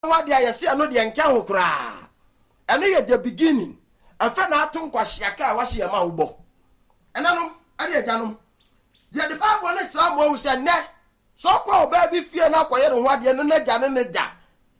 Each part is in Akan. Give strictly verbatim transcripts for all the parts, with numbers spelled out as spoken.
what they are saying, no, the encounter cry. And at the beginning, a fan out to Kwasiaka was your moubo. And I know, I did Janum. Yet the Bible next time will say, Net, so called baby fear not quiet on what you're not Jan and da.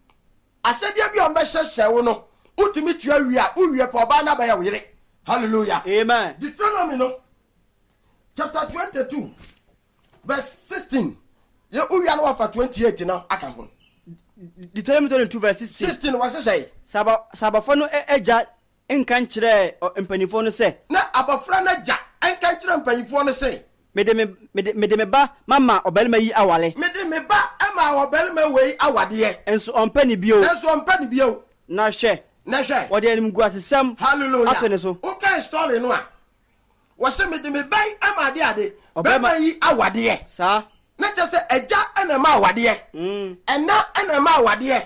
I said, you be a message, Sawono, who to meet you, Uria Pabana by a weary. Hallelujah. Amen. Deuteronomy, chapter twenty-two, verse sixteen. You Uria for twenty-eight now, I can go. Deuteronomy twenty-two, verse sixteen. sixteen was to say, Saba Sabafono eja in country or in Pennyphone say. Na abafrana ja, en country and Pennyphone say. Mede me mede me ba mama obelma yi awale. Mede me ba ama obelma we awade. Enso on penny bio. Enso on penny bio. Na hwe. Na hwe. Wode anim gu asesam. Hallelujah. Atene so. O kan story no a. Wo se mede me ba ama de ade. Obelma yi awade. Sa. Na che se eja ena ma awade. Mm. Ena ena ma awade.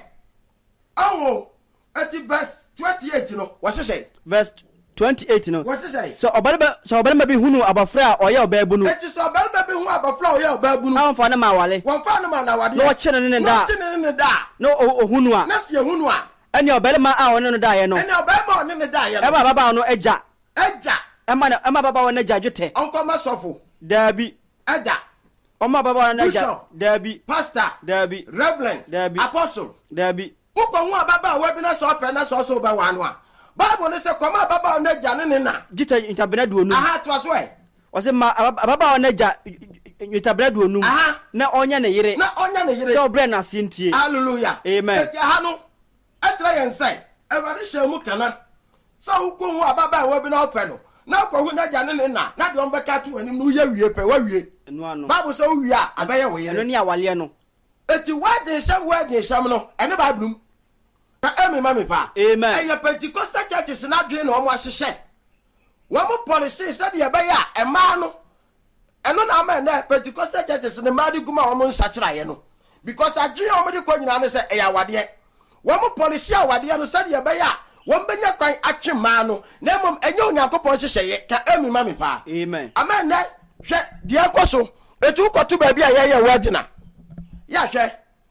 Oh, at verse twenty-eight no. What say? Verse twenty-eight no. What say? So obalba so obalma bi hunu abafra oya obabu nu. It is obalma bi hunu abafra oya obabu nu. Am fa na ma wale. Won fa na ma na wade. No che ne ne da. No che ne ne da. No ohunu a. Na se hunu a. Ene obalma a won no da ye no. Ene obalma on ne da ye no. E ba baba no eja. Eja. E ma na e ma baba won eja dwete. Onko masofo. Dabi. Eja. Oma baba won eja. Dabi. Pastor. Dabi. Reverend. Dabi. Apostle. Dabi. Uko hu ababa we bi na so pe na so so ba wa no a. Bible ne se koma baba on eja ne ne na. Gita intabena duonu. Aha to aso e. O se ma baba on eja intabena duonu. Aha. Na onya ne yire. Na onya ne yire. So bre na sintie. Hallelujah. Amen. Eti aha no. Etra yen sai. Ewade shemu kana. So uko hu ababa we bi na ope no. Na ko hu na eja ne ne na. Na de on beka tu anim no ye wie pe wa wie. Enu ano. Bible se wie a abaye wo yire. Enu ni awale no. Eti wade sham wade sham no. Ene ba blum. Emi mami pa. Amen. Eya Pentecostal churches na dwe na omo ahyehyɛ. Wo mo policy said ye be ya e ma no. Eno na ma na Pentecostal churches ne ma de guma omo nsakiraye no. Because adwe omo de kwa nyina ne se eya wade. Wo mo policy awade no said ye be ya wo mbenya kwan atwe ma no. Na mom enye onyankopɔn hyehyɛ ka emi mami pa. Amen. Amen na hwɛ de akoso. Etu kotu ba bia ye ye wagina. Ya hwɛ.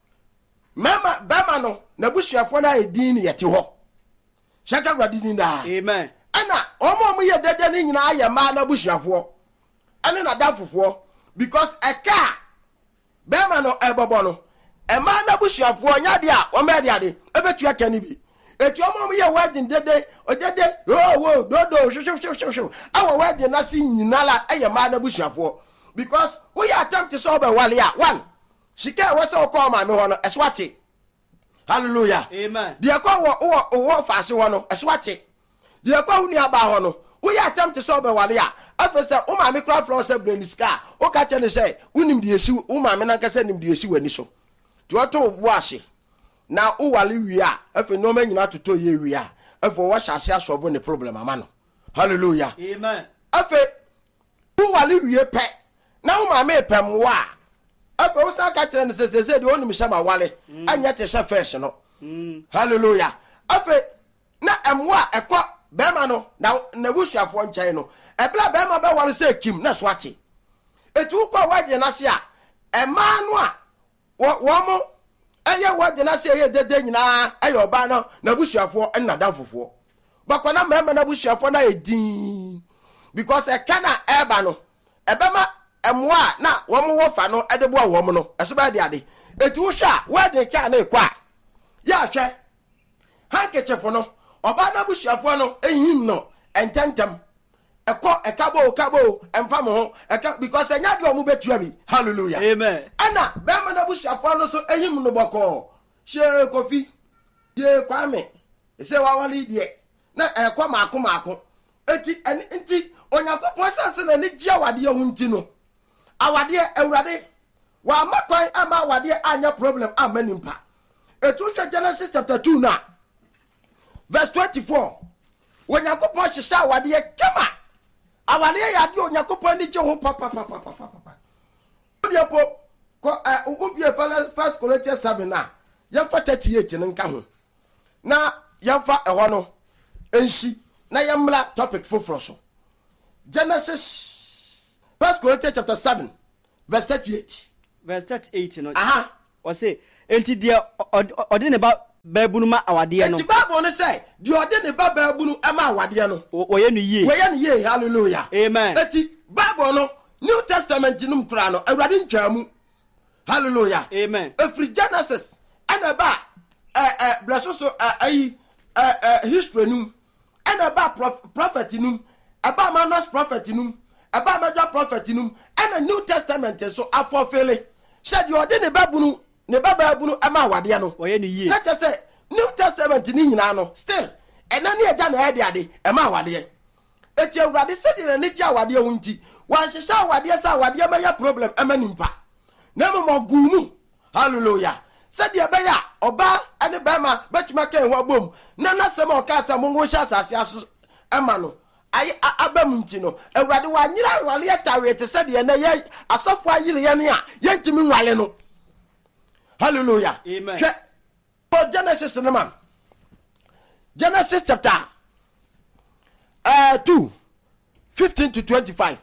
Mama bama no na busuafo na edin yete ho. Shaka gradin da. Amen. Ana omo mo ye dede ni nyina aye ma na busuafo. Ane na dafofo because eka bama no ebobo no. E ma na busuafo nya de a o ma de ade ebetu aka ni bi. Eti omo mo ye wedding dede o dede oh wo do do shu shu shu shu. Awo wedding na si nyina la aye ma na busuafo because we attempt to solve wale a one. Shika wasa okọ ma me ho no eswate. Hallelujah. Amen. De akọ wo wo wo faase ho no eswate. De akọ hu ni aba ho no. We attempt to solve wale a. Afese o ma me kra from se brain ska. O ka che ne say unim de esi o ma me na nka se nim de esi wani so. To oto wo ase. Na o wale wi a afi no ma nyina toto ye wi a. Afi wo hyase asobo ne problem ama no. Hallelujah. Amen. Afi o wale wi pe. Na o ma me pem wa. Afa o sa ka kire ne se se de onum hye ma wale anya te hye fresh no. Hallelujah. Afa na emwa ekọ bema no na na busuafo nkyai no. Ebla bema be wale se kim na so ate. Etu ko waje na se a ema no a wo mo eye waje na se ye dede nyina aye oba no na busuafo na danfofo. Bakwana mema na busuafo na edin because e kana eba no ebema emwa na womo wo fa no edebo a womo no eso ba de ade eti wo hwa wade ka na ekwa ya hwe hankechefo no oba na busuafo no ehim no ententem eko ekabo kabo emfa mo ho eka because enya de omo betua bi. Hallelujah. Amen. Ana be ma na busuafo no so ehim no boko she kofi ye kwame ese wa wali die na ekwa maako maako eti enti onyankopon sanse na ni gia wade ho nti no awade ewrade wa makwan ama awade anya problem amanimpa. Etu se Genesis chapter two na verse twenty-four onyankopon hyehyɛ awade kema awade ya de onyankopon ni je ho papa papa papa papa odiapo ko ubie first Corinthians seven na yɛfa thirty-eight ne nka ho na yɛfa ɛhɔ no ensi na yɛmla topic foforo so. Genesis First Corinthians chapter seven, verse thirty-eight. Verse thirty-eight. No. Aha. Or say, enti dia ordinate about babunu ma awade no enti Bible no say di ode ne ba babunu ama awade no woye no yie woye no yie hallelujah amen enti Bible no New Testament num kura no awurade ntwamu hallelujah amen every Genesis and ba eh eh bless so ayi eh history num and ba prophet num aba Manos prophet num aba major prophet num and a New Testament so afofele said you ode ne babunu ne baba bunu ama awade no woye no yie let us say New Testament ni nyina no still ena ne agya na ede ade ema awade eti awurade se de ne gya awade ho nti wan hyehyɛ awade sa awade ma ya problem ema nimpa na mo gumu hallelujah se de be ya oba ane be ma betuma kan ho abom na na se ma oka sa mo ngo hye asase aso ema no ai abam nti no awurade wa nyira awale atawe te se de na ye asofo ayire ye ne a ye ntimi nwale no hallelujah amen for Genesis no man Genesis chapter uh two fifteen to twenty-five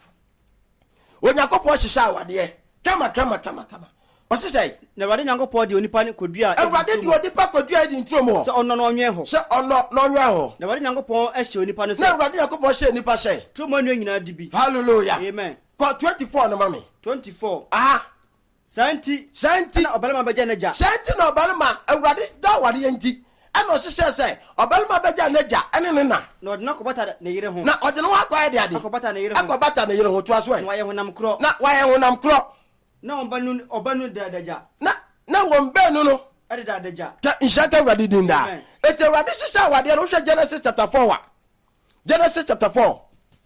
when Yakobo shisha awade kama kama kama kama o se say na wade Nyankopɔn de onipa ne kodua e wade de onipa kodua di ntrom ho se ono no onwe ho se ono no onwe ho na wade Nyankopɔn ahye onipa no se na wade Yakobo hye onipa hye tromo no nyina di bi hallelujah amen for twenty-four no mami twenty-four aha santi santi na obalema beja neja santi na obalema awurade da wade nti ana hyehyɛ sɛ obalema beja neja ene ne na na odina kobata ne yire ho na ɔde no akɔ ade ade akobata ne yire ho akobata ne yire ho to aso na waye honam kro na waye honam kro na obanu obanu dadaja na na wɔn bɛnu no ade dadaja ka nhyata awurade din da ete awurade hyehyɛ awade no hwɛ Genesis chapter four wa Genesis chapter four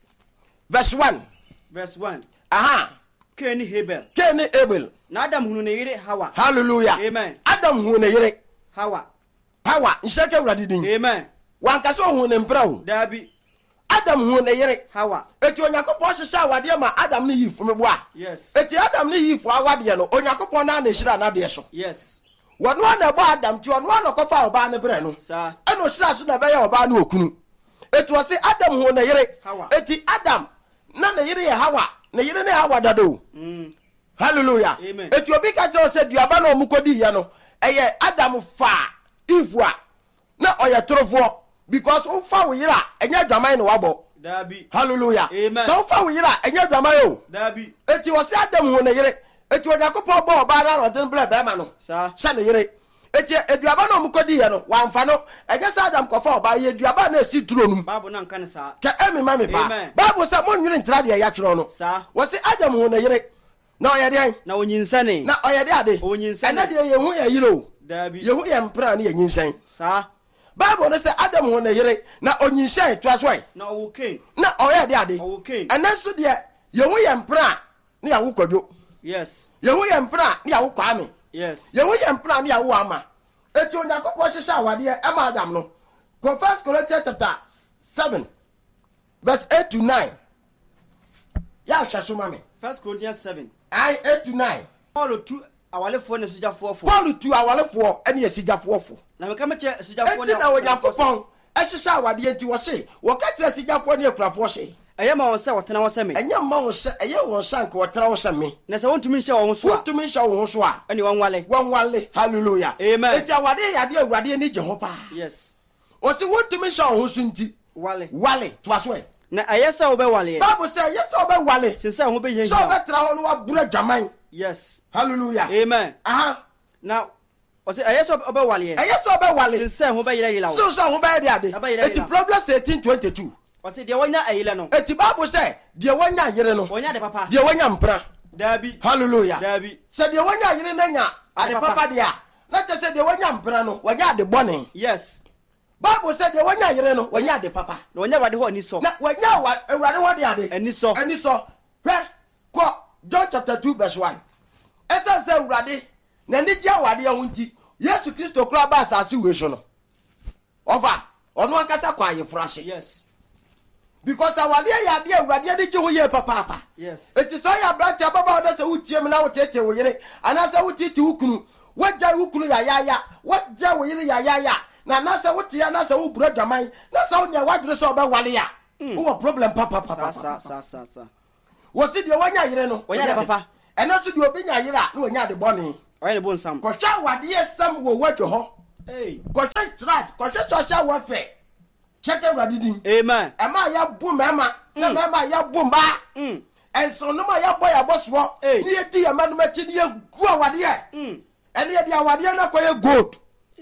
verse one verse one aha Cain ni Abel Cain ni Abel na Adam hunu ne yire Hawa hallelujah amen Adam hunu ne yire Hawa Hawa nhyata awurade din amen wankasa hunu ne mpra ho dabi Adam hunu ne yire Hawa eti Onyankopɔn hyehyɛ awade ma Adam ne yifo meboa yes eti Adam ne yifo awade no Onyankopɔn na na hyira na de so yes wɔno na bɔ Adam ti ɔno na kɔfa ɔba ne brɛ no sa ɛno hyira so na bɛyɛ ɔba ne okunu eti wɔ se Adam hunu ne yire Hawa eti Adam na ne yire yɛ Hawa ne yire ne Hawa dado mm hallelujah amen eti obi ka tell say duaba na omukodi ya no eye Adam fa Eve a na oye torofo because o fa wo yira enya dwaman no wabo dabi hallelujah amen so fa wo yira enya dwaman o dabi eti wo se Adam ho na yire eti Onyankopɔn bɔ oba na rodin ble be ma no sa sha na yire eti eduaba na omukodi ya no wanfa no enya sa Adam kɔfa oba ye duaba na esi turo num babu na nka ne sa ka emi ma me pa babu sa mo nwiri ntra de ya kyerɛ no sa wo se Adam ho na yire na oye de na onyinsane na oye de ade onyinsane na de ye hu ye yire o dabi ye hu ye mpra na ye nyinsan sa Bible no say Adam ho na yire na onyinshan to aso na o Cain na oye de ade o Cain ɛnso de ye hu ye mpra na ya wo kwadwo yes ye hu ye mpra na ya wo kwame yes ye hu ye mpra na ya wo ama eti Onyankopɔn hyehyɛ awade e ma Adam no go First Corinthians chapter seven verse eight to nine ya hwɛ so mame First Corinthians seven I eight to nine Paul tu awalefo ne sujafo fo Paul tu awalefo ene yesigafo fo na me ka me che sujafo eti na Onyankopɔn ɛhyehyɛ awade enti wɔ se wɔka kyerɛ sigafo ne akurafo se ɛyɛ ma wɔn sɛ wɔtena wɔ sɛ me ɛnyɛ ma wɔn sɛ ɛyɛ wɔn sank wɔtena wɔ sɛ me na sɛ wɔntumi nhyɛ wɔn so a wɔntumi nhyɛ wɔn so a ɛne wɔn wale wɔn wale hallelujah amen eti awade yade awurade ani gye ho paa yes wɔsi wɔntumi nhyɛ wɔn so nti wale wale to aso ɛ na ɛyɛ sɛ wɔbɛ wale Bible sɛ ɛyɛ sɛ ɔbɛ wale sin sɛ ho bɛ yɛ sɛ ɔbɛ tena hɔ no wabura dwaman yes hallelujah amen aha na ɔsɛ ɛyɛ sɛ ɔbɛ wale ɛyɛ sɛ ɔbɛ wale sin sɛ ho bɛ yɛ yɛ so so ho bɛ de ade Aba yɛ eti yɛ. Proverbs eighteen twenty-two ɔsɛ deɛ wɔnya ayile no eti Bible sɛ deɛ wɔnya yere no wɔnya de papa deɛ wɔnya mpra dabi hallelujah dabi sɛ deɛ wɔnya yere na nya ade papa deɛ a na kyɛ sɛ deɛ wɔnya mpra no wɔnya ade bɔne yes Bible said the one yere no wɔnya ade papa na wɔnya wade hɔ ni so na wɔnya wa awurade hɔ de ade ani so ani so hwɛ kɔ John chapter two verse one ɛsɛ sɛ awurade na ni gye awade ho nti Yesu Kristo kura ba asase we so no ɔfa ɔno ankasa kɔ ayeforo ase yes because awade ya ade awurade de gye ho ye papa papa yes eti so ya bracha baba ɔda sɛ wotie me na wotete wo yere ana sɛ wotete wo kunu wagya wo kunu ya ya ya wagya wo yere ya ya ya na na sɛ wotie na sɛ wo bura dwaman na sɛ wonya wadwere sɛ ɔbɛ wale ya wo problem papa papa sa sa sa sa wo si de wonya yere no wɔnya de papa ɛno so de obi nya yere a na wonya de bɔne ɔyɛ ne bon sam kɔhwɛ awade yɛ sam wo wadwo hɔ Hey. Kɔhwɛ trad, kɔhwɛ social welfare. Check Awurade din. Amen. Ɛma ya bu mɛma, na mɛma ya bu mba. Mm. Ɛnso no ma ya bɔ ya bɔ so. Hey. Ni edi ya ma no ma chi ni egu awade. Mm. Ɛne ya di awade na kɔyɛ gold.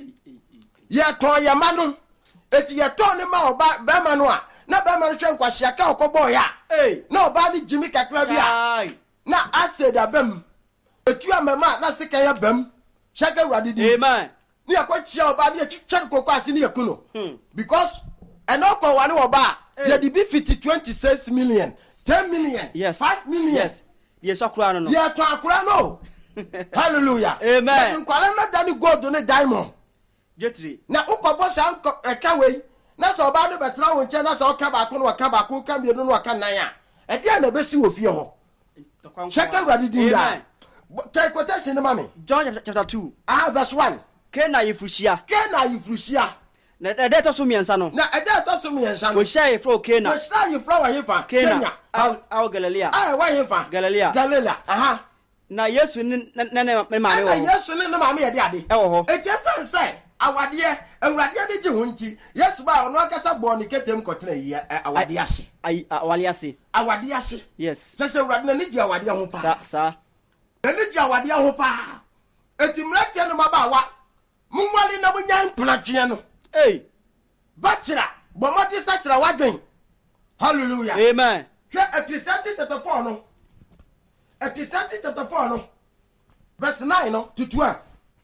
Ya ton ya ma no. Eti ya ton ne ma oba bɛma no a. Na bɛma no hwɛ nkwahia ka okɔbɔ ya. Hey. Na oba ni jimi kakra bi a. Ai. Na acid abam. Etu amema na sika ya bam. Check Awurade din. Amen. Ni akɔkyia oba ni atwitwa kokɔ ase ni yakuno. Hmm. Because ɛna ɔkɔ wale oba ya di be fifty twenty-six million, ten million, yes. five million. Yes. Yes, akura no no. Ya to akura no. Hallelujah. Amen. Nkwale na dani gold ne diamond. Jetri. Na ukɔbɔ sa ɛka wei. Na so oba no betra wo nche na so ɔka ba ko no ɔka ba ko ka bi no no ɔka nan a. Ɛde na besi wo fie hɔ. Check Awurade din da. Take quotation ma me. John chapter two. Ah, verse one. Kena yifushia. Kena yifushia. Na ɛdɛ tɔ so miɛnsa no. Na ɛdɛ tɔ so miɛnsa no. Wo hyɛ yefro Kena. Wo hyɛ yefro wa yefa. Kena. Aw Galilea. Ah, wa yefa. Galilea. Galilea. Aha. Na Yesu ne ne ne maame wo. Na Yesu ne ne maame yɛ de ade. Ɛwɔ hɔ. Etiɛsan sɛ awade Awurade de gye ho nti. Yesu ba ɔno akasa bɔ ne ketem kɔtena yi awade ase. Ai awade ase. Awade ase. Yes. Sɛ sɛ Awurade na ne gye awade ho pa. Sa sa. Na ne gye awade ho pa. Eti mratia no mabawa. Mumwali na munya mplatwe no. Hey. Bachira, bomadi sachira wadwen. Hallelujah. Amen. Hwɛ Ecclesiastes chapter four no. Ecclesiastes chapter four no. Verse nine no to twelve.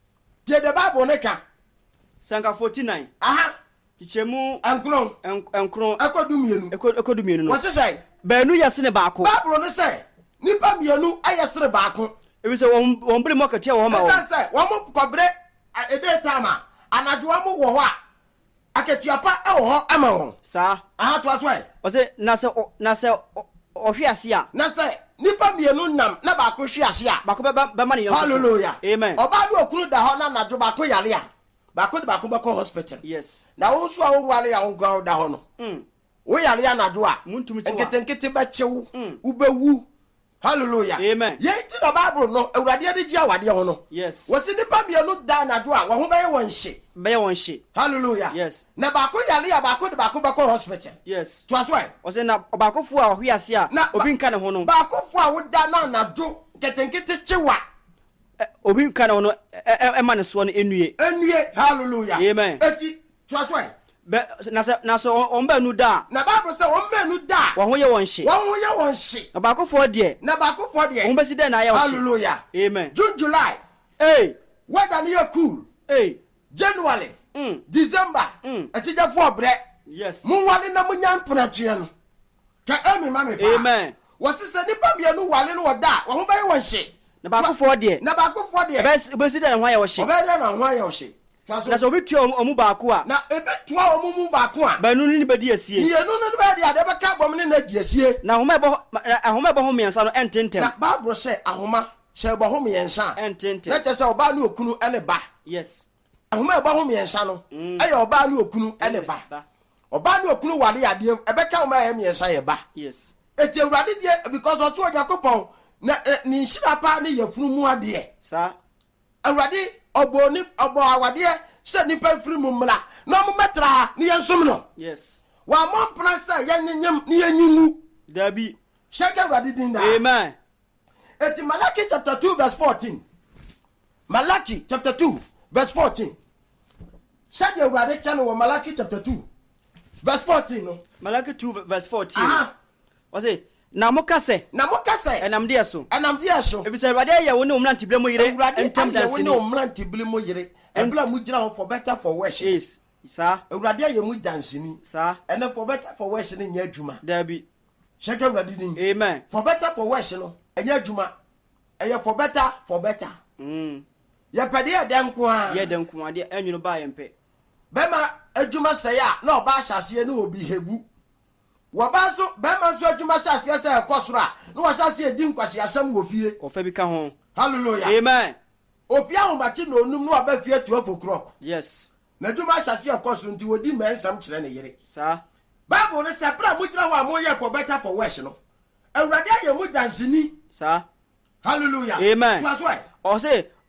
Tie the Bible ne ka. Sanka forty-nine. Aha. Kichemu enkron enkron ekodu mienu. Ekodu mienu no. Wose say, Baanu yɛse ne baako. Bible ne say, nipa mienu ayɛsere baako. Ebi sɛ wɔn wɔn bere mɔkɛtia wɔ hɔ ma wɔ. Ɛdan sɛ wɔn mo kɔbre ede tama. Anadwo wɔn mo wɔ hɔ a. Aketiapa e wɔ hɔ ama wɔn. Saa. Aha to aso ai. Ɔsɛ na sɛ na sɛ ɔhwe ase a. Na sɛ nipa mienu nam na baako hwe ase a. Baako bɛ bɛ ma ne yɔnko. Hallelujah. Amen. Oba do okunu da hɔ na anadwo baako yale a. Baako de baako bɛkɔ hospital. Yes. Na wo so a wo wale a wo gwa da hɔ no. Mm. Wo yale anadwo a. Muntumi tiwa. Nkete nkete bɛkyew. Ubewu. Hallelujah. Amen. Ye ti na Bible no Awurade de gye awade ho no. Yes. Wo si nipa mienu da anadwo a wo ho bɛyɛ wɔn hye. Bɛyɛ wɔn hye. Hallelujah. Yes. Na baako yale a baako de baako bɛkɔ hospital. Yes. To aso ai. Ɔsɛ na baako fo a ɔhwe ase a obi nka ne ho no. Baako fo a wo da na anadwo nkete nkete kyewa. Obi nka ne ho no ɛma ne so no enue. Enue. Hallelujah. Amen. Eti to aso ai. Na sɛ na sɛ wɔn baanu da. Na Bible sɛ wɔn baanu da. Wɔn ho yɛ wɔn hye. Wɔn ho yɛ wɔn hye. Na baako fo deɛ. Na baako fo deɛ. Wɔn bɛsi dɛ na ayɛ wɔn hye. Hallelujah. Amen. June, July. Hey. Weather near cool. Hey. January. Mm. December. Mm. Etija for bre. Yes. Mun wale na munya mpratwe no. Ka emi ma me pa. Amen. Wose se nipa mienu wale no woda. Wo ho baye won hye. Na baako fo deɛ. Na baako fo deɛ. Bɛsi dɛ na ho ayɛ wɔn hye. Obɛda na ho ayɛ wo hye. Na sɛ obi tua ɔmo baako a. Na ebe tua ɔmo mu baako a. Baanu ni bɛdi asie. Mienu no ba de ade bɛka bom ne na di asie. Na ahoma ɛbɔ ahoma ɛbɔ ho miɛnsa no ɛntentem. Na Bible sɛ ahoma sɛ ɛbɔ ho miɛnsa. Ɛntentem. Na kyɛ sɛ ɔba ne okunu ɛne ba. Yes. Ahoma ɛbɔ ho miɛnsa no. Ɛyɛ ɔba ne okunu ɛne ba. Ɔba ne okunu wale adeɛ ɛbɛka ho ma ɛyɛ miɛnsa yɛ ba. Yes. Eti Awurade deɛ because ɔto Onyankopɔn na ne nhyira pa ne yɛfunu mu adeɛ. Sa. Awurade ɔbɔ ni ɔbɔ awadeɛ sɛ nipa firi mu mmla na ɔmo mɛtra ha ne yɛnsom no. Yes. Wa mo mpra sɛ yɛnyenyem ne yɛnyimu. Dabi. Hyɛ ka Awurade din da. Amen. Eti Malaki chapter two verse fourteen. Malaki chapter two verse fourteen. Hyɛ de Awurade ka no wɔ Malaki chapter two verse fourteen no. Malaki two verse fourteen. Aha. Ɔsɛ na mo ka sɛ. Na mo ka sɛ. Ɛnam deɛ so. Ɛnam deɛ so. Ebi sɛ Awurade ayɛ wo ne omrante bile mo yere. Awurade ayɛ wo ne omrante bile mo yere. Ɛbla mu gyina ho for better for worse. Yes. Sa. Awurade ayɛ mu dansini. Sa. Ɛnɛ for better for worse ne nya adwuma. Dabi. Hyɛ ka Awurade din. Amen. For better for worse no. Ɛnya adwuma. Ɛyɛ for better for better. Mm. Yɛ pɛde yɛ dɛm ko a. Yɛ dɛm ko a deɛ ɛnwunu ba yɛ mpɛ. Bɛma adwuma sɛ ya na ɔba ahyase ne obi hebu. Wɔba so bɛma so adwuma sɛ aseɛ sɛ ɛkɔ soro a na wɔhyase edi nkwasi asɛm wɔ fie. Ɔfa bi ka ho. Hallelujah. Amen. Opi ahomakye na onum no aba fie twelve o'clock. Yes. Na adwuma ahyase ɛkɔ soro nti wodi mɛ nsɛm kyerɛ ne yere. Sa. Bible ne sɛ pra mo gyina hɔ a mo yɛ for better for worse no. Awurade ayɛ mu dansini. Sa. Hallelujah. Amen. To aso ai. Ɔsɛ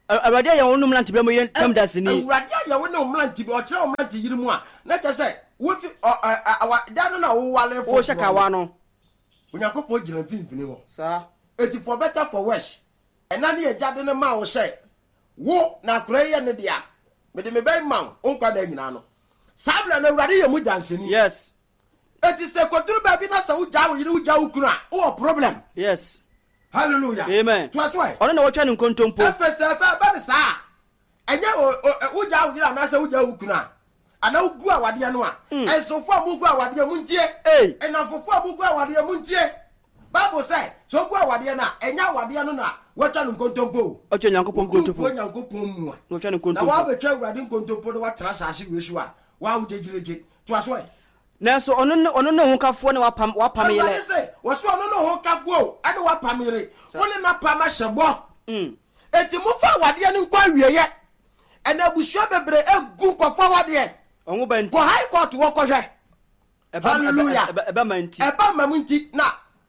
awurade ya wonum na ntibra mo yire tam dasini awurade ya wonum na ntibra o kire o na ntiyiri mu a na che say wo fi awa da no na wo wale fo wo shaka wa no onyakopo gina finfini ho sa eti for better for worse ena ne yade ne ma wo say wo na kura ye ne dia me de me bay ma onka da nyina no sabla na awurade ye mu dansini yes eti se koduru ba bi na sa wo ja wo yiri wo ja wo kunu wo problem yes hallelujah amen twas why ono na wo twa ne nkontompo efese fa ba be sa enye wo ja wo yiri na sa wo ja wo kunu ana ugu awade no a ensofo amugu awade mu ntie enafofo amugu awade mu ntie bible say so ugu awade na enya awade no na watwa no nkontompo o twa nyankopon nkontompo o nyankopon mu a no twa no nkontompo na wa betwa awade nkontompo no watra saase wesu a wa wo jejireje to aso e na so ono ono no hokafo na wapam wapam yele awade say wo so ono no hokafo ade wapam yele woni na pam ahyebo mm eti mu fa awade no nkwa wieye ena busua bebre egu nkofo awade onwo banti ko high court wo ko hwe hallelujah eba manti eba mamunti na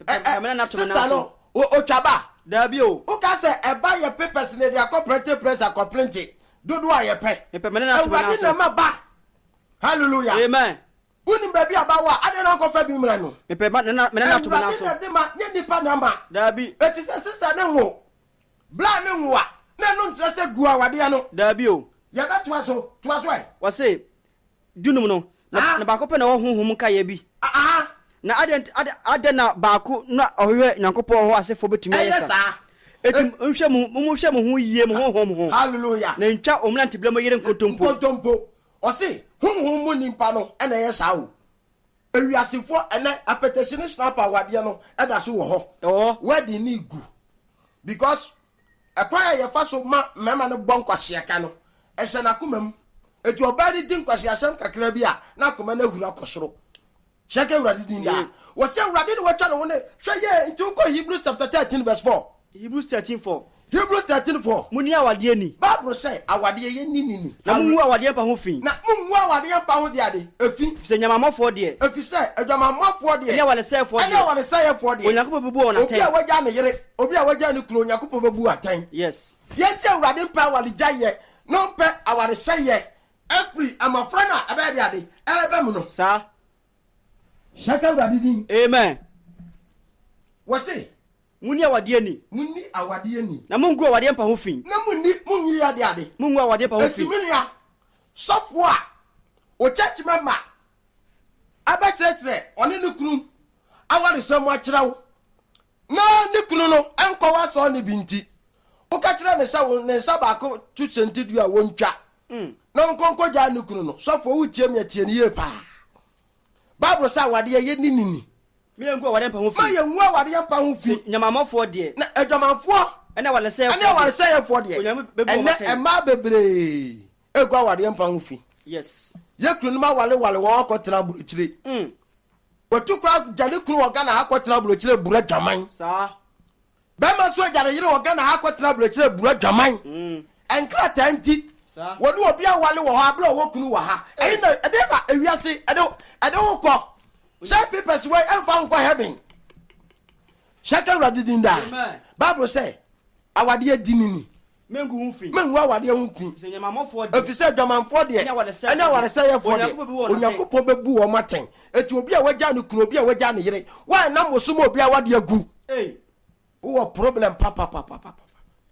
sister no o twaba da bi o o ka se eba ye papers ne dia corporate press a complaint dodo a ye pe me pe me na to na so na ba hallelujah amen uni baby abawa ade na ko fa bi mra no me pe me na me na to na so ade ma nye nipa na ma da bi eti se sister ne wo bla ne wo a na no ntre se gu awade no da bi o ye da to aso to aso ai wa se dunum no na ba ko pe na wo honhom ka ye bi ah na ade ade na ba ko na ohwe nyankopon ho asefo betumi ayesa eti nhwe mu mu hwe mu ho yie mu honhom ho hallelujah na ntwa omna ntibla mo yire nkontompo nkontompo o se honhom mu nimpa no e na ye sa wo ewiasefo ene apetition snapper wade no e da so wo ho oh wadi ni gu because akwa ye fa so ma mema no bonkwase aka no e se na komam eti obadi din kwase asem kakra bi a na koma na hura kosoro shake uradi din da wo se uradi no watwa no ne hwe ye nti ko Hebrews chapter thirteen verse four Hebrews thirteen four Hebrews thirteen four muni awade ni Bible say awade ye ni ni ni na mu awade pa ho fin na mu awade pa ho de ade efi se nyamamofo de efi say adwamamofo de ene wale say fo de ene wale say fo de onyakopo bebu wona ten obi a waja ne yere obi a waja ne kuro onyakopo bebu atan yes ye ti awade pa wale jaye no pe awade say ye every amafra na aba de ade ebe mu no sa shaka awade din amen wo say muni awade ni muni awade ni na mungu awade pa ho fin na muni munyi ya de ade mungu awade pa ho fin etiminia sofo a o church member aba church oni ne kunu awade sam a kirawo na ne kunu no enko wa so ne binti o ka kira ne sa wo ne sa ba ko tuchenti du a wontwa mm na nkonko ja ne kunu no sofo wo tie me tie ne ye pa Bible say awade ye ni ni ni me ngu awade pa ho fin ma ye ngu awade pa ho fi nyamamofo de na adwamanfo ene wale say ene wale say fo de ene ema bebre egu awade pa ho fi yes ye kunu ma wale wale wo akotena buruchire mm watu kwa jale kunu woga na akotena buruchire bura dwaman sa be ma so jale yire woga na akotena buruchire bura dwaman mm enkra tanti sa wonu obi a wale wo ha bla wo kunu wo ha eyi na ede ba ewiase ede ede wo ko say papers we enfa nko heaven shaka radidin da Bible say awade adinini mengu hu fin mengu awade hu fin se nyamamofo de efise dwamanfo de ene wale say ye fo de onyakopo bebu wo maten eti obi a waja ne kunu obi a waja ne yire wa na mosumo obi a wade agu eh wo problem papa papa papa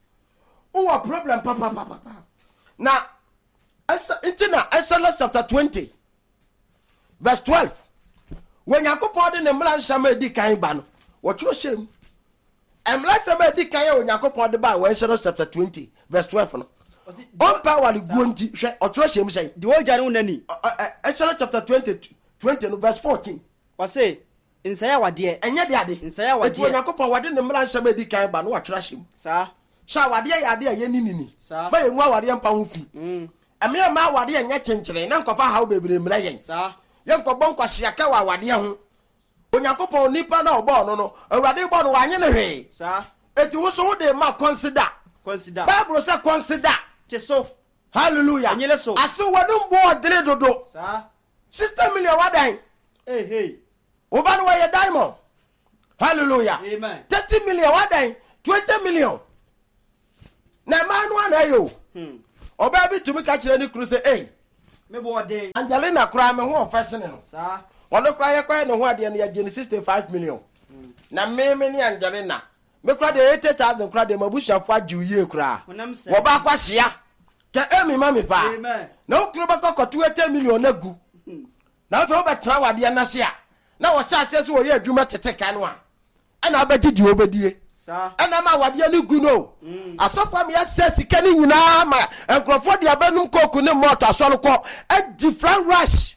wo problem papa papa na esa intina Exodus chapter twenty verse twelve when yakopon de ne mla nsama edi kan ba no wo tworo shem emla sama edi kan ya yakopon de ba we Exodus chapter twenty verse twelve no on power le guonti hwe o tworo shem say di wo jare unani Exodus chapter twenty twenty no verse fourteen wa say nsaya wade enye de ade nsaya wade eti yakopon wade ne mla nsama edi kan ba no wa tworo shem sa sha wade ya ade ya ni ni ni sa ba ye nwa wade mpa ho fi mm ame ma wade ya nya chenchire na nkofa hawo bebre mra yen sa yenko bon kwase ka wa wade ho onyankopon nipa na obo no no awurade bo no wanye ne hwe sa eti wo so wo de ma consider consider Bible say consider te so hallelujah anyele so aso wode mbo dere dodo sa sixty million wadan eh hey wo ba no wa ye diamond hallelujah amen thirty million wadan twenty million na man one ayo oba bi tumi ka kire ni kru se eh me bo den Angelina kra me ho ofesene no sa ono kra ye kwa ne ho ade no ya gene sixty-five million na me me ni Angelina me kra de eighty thousand kra de mabusha fa jiwie kra wo ba kwa hia ke emi ma me pa na okru ba kokoto eighty million na gu na fe obetra wade na hia na wo sha ase so wo ye adwuma tete ka no a ana abedi di obedie sa ana ma wade ni gu no asofa me yase sika ni nyina ma enkrofo de abanum koku ne moto asoro ko a different rush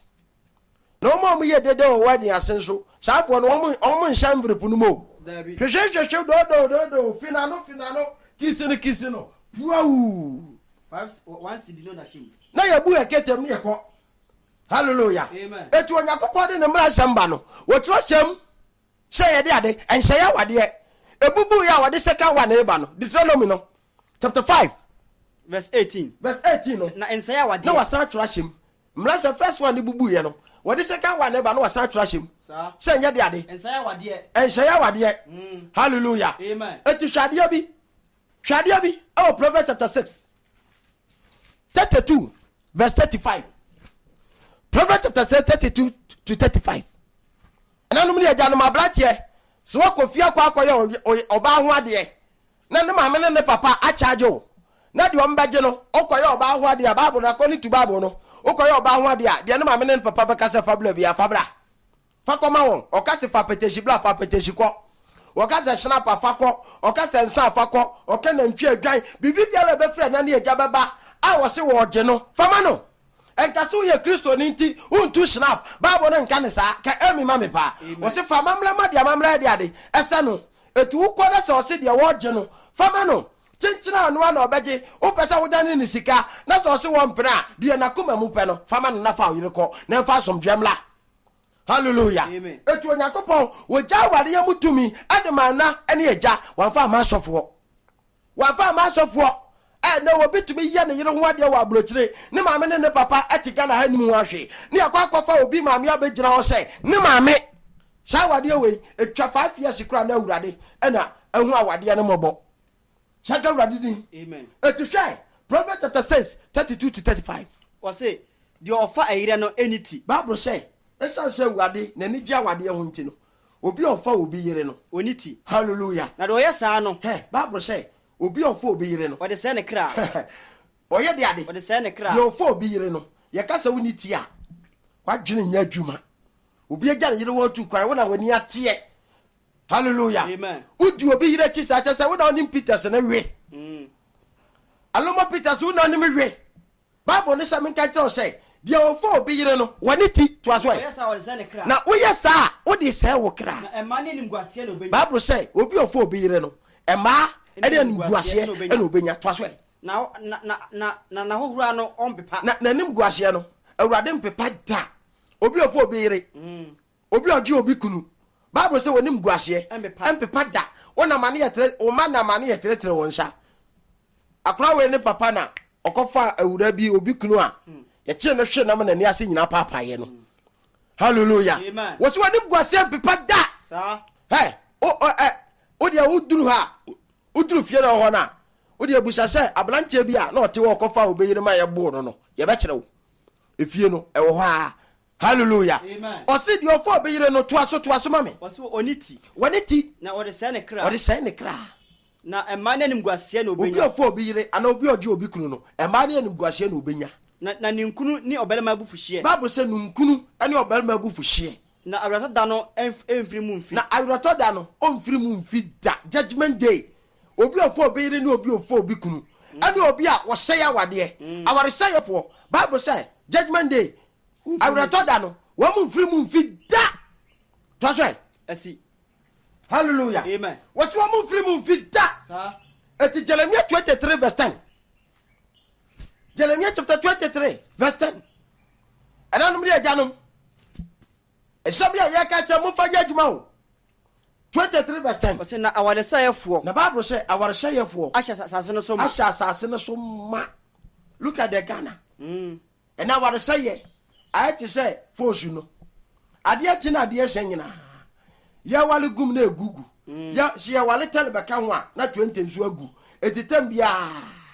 no mo mo ye dede o wade asenso safo no omo omo nshambre punu mo hwehwe hwehwe do do do do finano finano kisino kisino wow five one cedi no na shim na yabu eketem ne yeko hallelujah amen etu onyakopo de ne mra shamba no wo tro shem shey de ade enhye ya wade ebubu ya wade second one eba no Deuteronomy no chapter five verse eighteen verse eighteen no na enhye ya wade na wasa tro shem mra se first one bubu ye no wade second one eba no wasa tro shem sa shey nya de ade enhye ya wade enhye ya wade hallelujah amen etu hwade bi hwade bi oh Proverbs chapter six thirty-two verse thirty-five Proverbs chapter six thirty-two to thirty-five ananum ne agya no mablatie so wakofia kwa akoye oba ho ade na ne maame ne papa a charge o na de ombaje no okoye oba ho ade Bible na according to Bible no okoye oba ho ade a de ne maame ne papa be kase fabula bia fabra fakoma won okase fa peteshi bla fa peteshi ko okase snapa fako okase nsa fako okene ntwe adwan bibi bia le be frɛ na ne agya beba a wo se wo gye no fama no enkaso ye Kristo ni nti untu snap Bible no nka ne sa ka emi ma me pa wo se fa mamla ma dia mamla dia de ese no etu ukọ na se wo se dia wo gye no fama no tintina anu na obeje wo pesa wo dane ni sika na se wo se wo mpena dia na kuma mu pe no fama no na fa wo yireko na fa somdwemla hallelujah etu onyakopon wo ja ware ye mutumi adema na ene eja wan fa ma sofo wan fa ma sofo eh na wo bitumi ye ne yire ho ade wa abrochire ne maame ne ne papa atika na hanim ho ahwe ne akwa akwafa obi maame abegyina ho se ne maame sha wade we etwa five years kura na awurade ena ehu awade ne mobo sha ga awurade din amen etu hwe Proverbs chapter six thirty-two to thirty-five wo se de ofa ayire no enity Bible say esa se awurade na ni gya awade ho nti no obi ofa obi yire no onity hallelujah na de oye saa no he Bible say obi ofa obi yire no wode se ne kra oye de ade wode se ne kra yo ofa obi yire no ye kasa woni ti a kwadwene nya adwuma obi agya ne yire wo tu kwan wo na wani ate hallelujah amen udi obi yire chi sa cha sa wo na oni Peters na we mm aloma Peters wo na oni me we Bible ne sa men ka kire o say de ofa obi yire no wani ti to aso yes I wode se ne kra na wo yes a wo de se wo kra na emane nim guase no benya Bible say obi ofa obi yire no ema ede nim guase ena obenya to aso na na na na na hohura no ompepa na nanim guase no awurade mpepa da obi ofo obi yire mm obi oje obi kunu Bible say wonim guase empepa da wona mane yetre o ma na mane yetre tre won sha akra we ne papa na okofa awura bi obi kunu a ye che no hwe na ma nani ase nyina papa ye no hallelujah wo se wonim guase empepa da sa hey o eh o dia uduru ha uduru fie na ho na o dia busa se ablanche bi a na ote wo kofa obeyire ma ye bo no no ye be kire wo efie no e wo ha hallelujah amen o se di ofo obeyire no to aso to aso ma me o se oniti waniti na o de se ne kra o de se ne kra na emane nim guase na obenya obi ofo obeyire ana obi oje obi kunu no emane nim guase na obenya na na ninkunu ni obelema bufuhie Bible se ninkunu ene obelema bufuhie na awrato da no emfiri mu mfi na awrato da no omfiri mu mfi da judgment day obi ofo obeyire ni obi ofo obi kunu ene obi a wo sey awade aware seyefo Bible say judgment day awrato da no wo mu mfiri mu mfi da to so asi hallelujah amen wo so mu mfiri mu mfi da sa eti Jeremiah twenty-three verse ten Jeremiah chapter twenty-three verse ten ananum dia janum esabia ya ka cha mu faja adwuma o twenty-three verse ten o se na awade sayefo na Bible say aware sayefo asha sase no so ma asha sase no so ma look at the Ghana mm and now what say I to say force you no ade ati na ade ehye nyina ya wale gum na egugu ya she ya wale tell be ka ho a na twenty nsu agu editam bia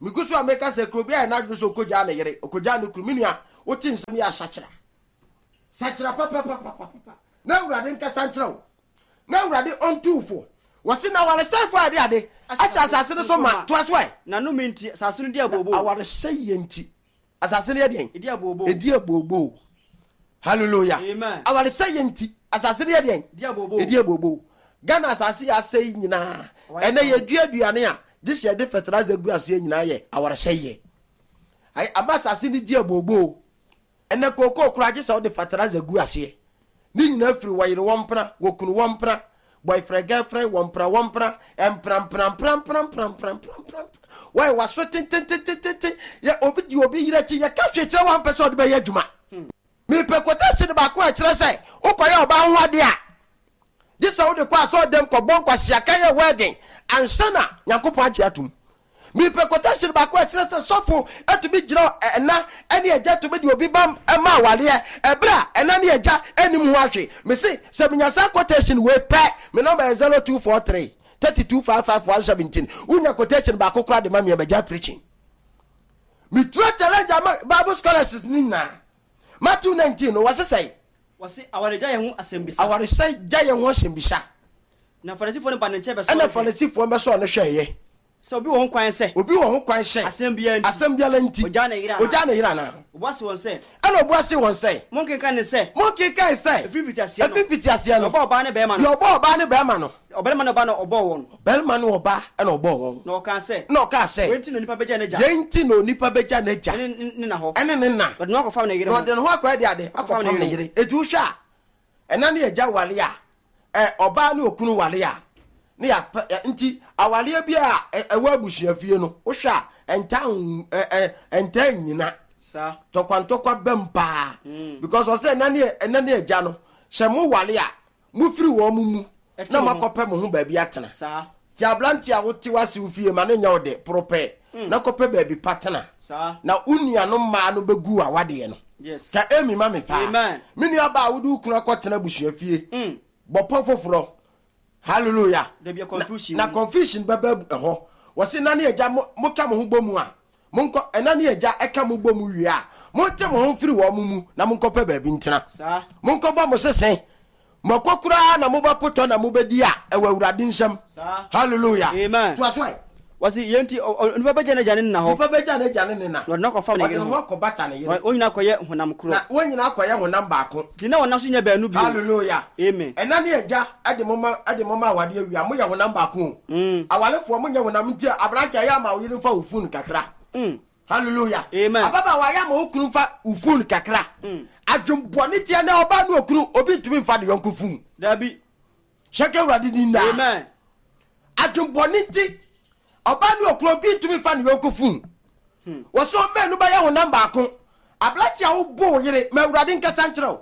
migusu ameka se kro bia na dwo so koja na yere okoja no kro minua wotin nsem ya sachira sachira papa papa papa na urade nka sanchira wo na urade ontufo wose na wale sefo ade ade acha asase no so ma to aso ai na no menti asase no dia bobo aware sey enti asase no ya den dia bobo dia bobo hallelujah amen aware sey enti asase no ya den dia bobo dia bobo Ghana asase ya sey nyina ene ye dua duane a dis ye de fertilizer gu ase nyina ye aware sey ye ai abasase ni dia bobo ene koko kuraje se o de fertilizer gu ase ni nyina firi wayire wompra wokunu wompra boyfriend girlfriend wompra wompra empram pram pram pram pram pram pram why was so tin tin tin tin ya obi di obi yire chi ya ka hwetire wan person de be ya djuma me pe quotation de ba ko a kire say ukoya oba nwade a this how de kwa so dem ko bon kwa siaka ye wedding ansana yakopon agi atum me pe quotation ba ko a kire say sofo etubi giro ena ene eja to be di obi bam ema wale e ebra ena ne eja enim ho ahwe me say se menyasa quotation we pe me number zero two four three thirty-two five five one seventeen unya quotation ba ko kra de ma me eja preaching me try challenge Bible scholars nina Matthew nineteen was say wase aware gya ye ho asembisa aware say gya ye ho asembisa na farisifo ne ba ne chebe so ana farisifo be so ne hweye so obi wo ho kwan se obi wo ho kwan se asembia nti asembia la nti oja na yira oja na yira na obwase won se ana obwase won se monke kan ne se monke kan se efifiti asia no efifiti asia no oba oba ne be ma no yo oba oba ne be ma no obelma no ba no obo won belma no oba ana obo won no kan se no kan se wenti no nipa beja na ja yenti no nipa beja na ja ni na ho ene ne na but no ko fam na yire no de no akwa de ade akwa fam na yire etu hwa ena ne eja wale a eh oba ne okunu wale a ne ya nti awale bia ewa bushia fie no wo hwa enta enta nyina sa tokwantokwa bempa because o say ena ne ena ne eja no hye mo wale a mo firi wo mu mu na makope mo ho ba bi atena sa ti ablanti a wote wase wo fie ma ne nya ode prope na kope ba bi patena sa na unua no ma no begu awade no yes ka emi ma me pa amen mini aba wudu kunu akotena bushia fie mm bopo foforo hallelujah there be confusion na, na confusion baba ho wose na ne eja mo ka mo ho bomu a mo nko ena ne eja eka mo bomu wi a mo te mo ho firi wo mumu na mo nkope ba bi ntena sa mo nko ba mo sesen mo kokura na mo ba poto na mo bedi a ewa urade nsam sa hallelujah amen to aswai wasi yenti nipa beja na jane na ho nipa beja na jane ne na no ko fam na yire ho ko bata na yire onyina koye honam kro na onyina koye honam ba ko di na wona so nya ba anu bi hallelujah amen ena ne eja ade moma ade moma awade awia mo ye honam ba ko mm awalefo mo nya honam nti abrancha ya ma wo yire fa ufun kakra mm hallelujah amen ababa wa ya ma okunu fa ufun kakra mm adwumbone tie na oba na okunu obi ntumi mfa de yonko fun dabi sheke urade din na amen adwumbone ti oba na okunu obi ntumi mfa de yonko fun wo so me no ba ya honam ba ko abrancha wo bo yire ma urade nkasa nkyerɛw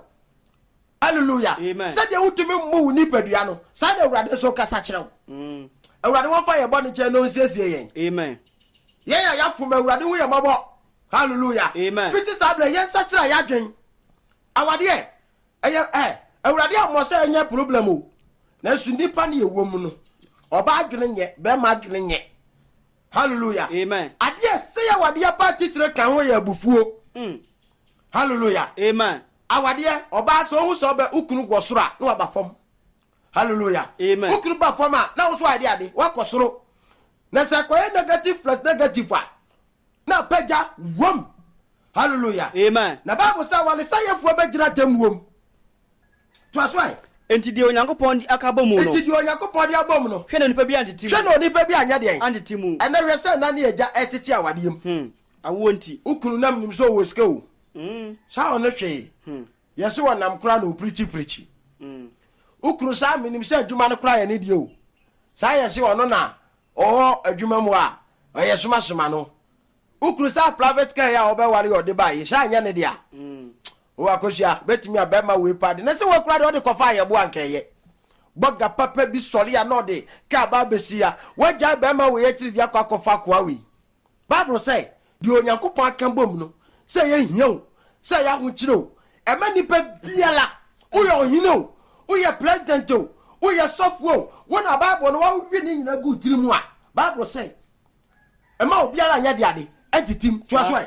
hallelujah say de wutumi mu ni padua no say de urade so kasa kyerɛw mm urade wo fa ye bo ne kyerɛ no nsiesie yen amen ye ya ya fu ma urade wo ye mabo hallelujah amen fifty stable yen sa kyerɛ ya dwen awade e eh eh urade amo say enya problem o na su nipa ne ewo mu no oba adwene nye be ma adwene nye hallelujah amen ade se ya wade ya pa titire kan ho ya bufuo mm hallelujah amen awade oba so hu so be ukunu gwo soro a na waba fam hallelujah amen ukunu ba fam a na wo so ade ade wa kosoro na se koye negative plus negative a na paja wom hallelujah amen na bible say wale sayefo be gira tamuom to aswai enti di onyankopon akabo mu no enti di onyankopon di abom no hwe na nipa bi ante timu hwe na onipa bi anya de ante timu ena hwe se na ne eja etete awadem hm awo nti ukunu nam nim so wo sika o hm sa ono hwe hm yesi wonam kra na oprichi prichi hm ukunu sa minim se adwuma no kra ya ne die o sa yesi ono na o adwuma mu a oyesuma suma no ukunu sa private car ya obeware ode baye sa anya ne dia hm o akosia betimi abema we pad na se we kra de ode kofa ye bo ankeye boga papa bi sori ya no de ka ba besia waja bema we yetiri via kwa kofa kwa we bible say di onyankopon akan bom no se ye hian se ya hu kire o e ma nipa biala wo ye ohine o wo ye president o wo ye software o wo na bible no wa wi ni nyina gu tiri mu a bible say ema obiara anya de ade entitim to aso ai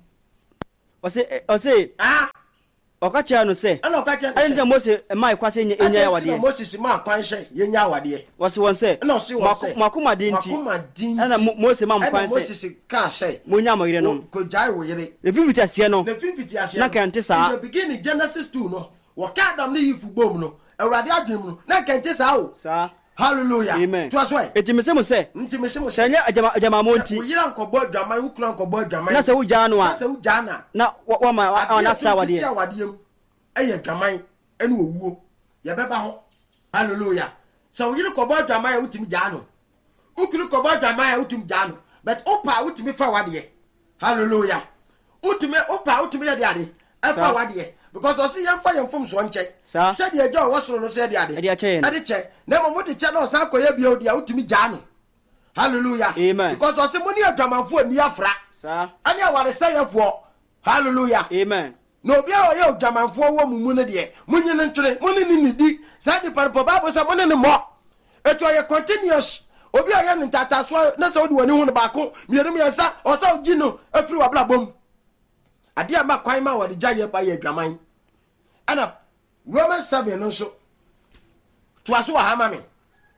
ose ose ah okacha no se ana okacha no se anja Mose mai kwase enya enya awade Moses ma kwan hye yenya awade wose won se na ose won se makoma de nti ana Mose ma kwan se Moses ka se monya amayire no ko jai wo yire le fifiti ase no le fifiti ase na kante sa in the beginning Genesis two no wo ka Adam ne yifu bom no awurade adwem no na kante sa o sa hallelujah amen to aso ai etimese mo se ntimese mo se senya ajama ajama monti wo yira nkobo adwaman wo kura nkobo adwaman na se wo jaa no a na se wo jaa na na wa ma na sa wade eye dwaman ene owuo ye beba ho hallelujah so yiri ko ba dwaman ya utimi jano ukiri ko ba dwaman ya utimi jano but opa utimi fa wade hallelujah utimi opa utimi ya de ade afa wade because osi yem fa yem fom so nche se de eja wosoro no se de ade ade che na mo de che na osa koye bia odi ya utimi jano hallelujah because osi mo ni adwamanfo ani afra sa ani aware se yefo hallelujah amen no bia o ye odwamanfo wo mumu ne de munyi ne ntwere munni ni nidi sa de parpo bible sa munni ne mo eto ye continuous obi o ye ntata so na sa odi wani hu ne ba ko mienu miensa o sa ogi no afiri wa blabom ade ama kwan ma wadi jaye ba ye dwaman ana Romans seven no so to aso wa hama me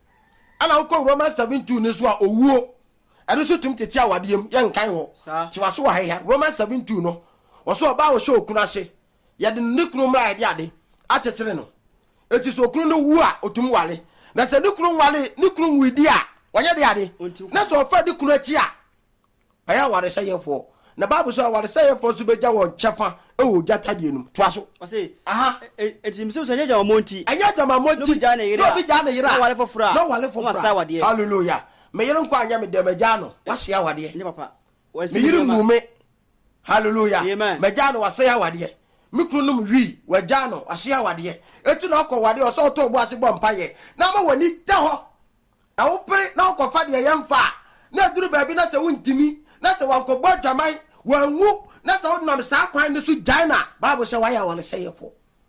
ana ko Romans seven two ne so a owuo ade so tum tete awadem ye nkan ho to aso wa ha Romans seven two no oso ba wo sho okuna se ye de ne kunu mra ide ade achechire no eti so okunu no wu a otum wale na se ne kunu wale ne kunu widi a wonye de ade na so fa de kunu achi a aya ware se yefo na babu so ware se yefo so beja won chefa e wo jata de enum to aso ose aha eti mi se so nyeja monti anya jama monti no bi jana yira no bi jana yira no wale fofura no wale fofura hallelujah me yero nko anya me de meja no wahye awade ne papa me yiri mume hallelujah mejano wase ya wade mikru num wi wajano wase ya wade etu na okọ wade oso to bo ase bo mpaye na ma wani ta ho na wo pere na okọ fa de yemfa na duru ba bi na se wuntimi na se wanko bo dwaman wanwu na se wonam sa kwan ne su jaina bible se waya wale se yefo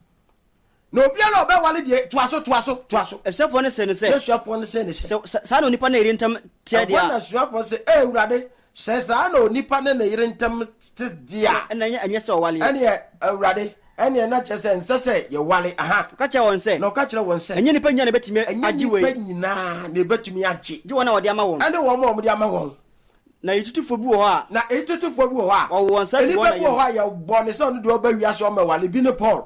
no bia na obe wale de tuaso tuaso tuaso esefo ne se ne se esefo ne se ne se sa no nipa na eri ntam tia dia na esefo se e urade sesa no nipa ne na yire ntam dia na anya se wale ene awurade ene na chese nsese ye wale aha ka che won se no ka kire won se enye nipa nya na betimi agi we nipa nyina na betimi agi ji wona wode ama won ene won mo de ama won na yitutufo bi wo ha na yitutufo bi wo ha wo won se bi wona ye wo ha ya bo ne se no de oba wi so ma wale bi ne Paul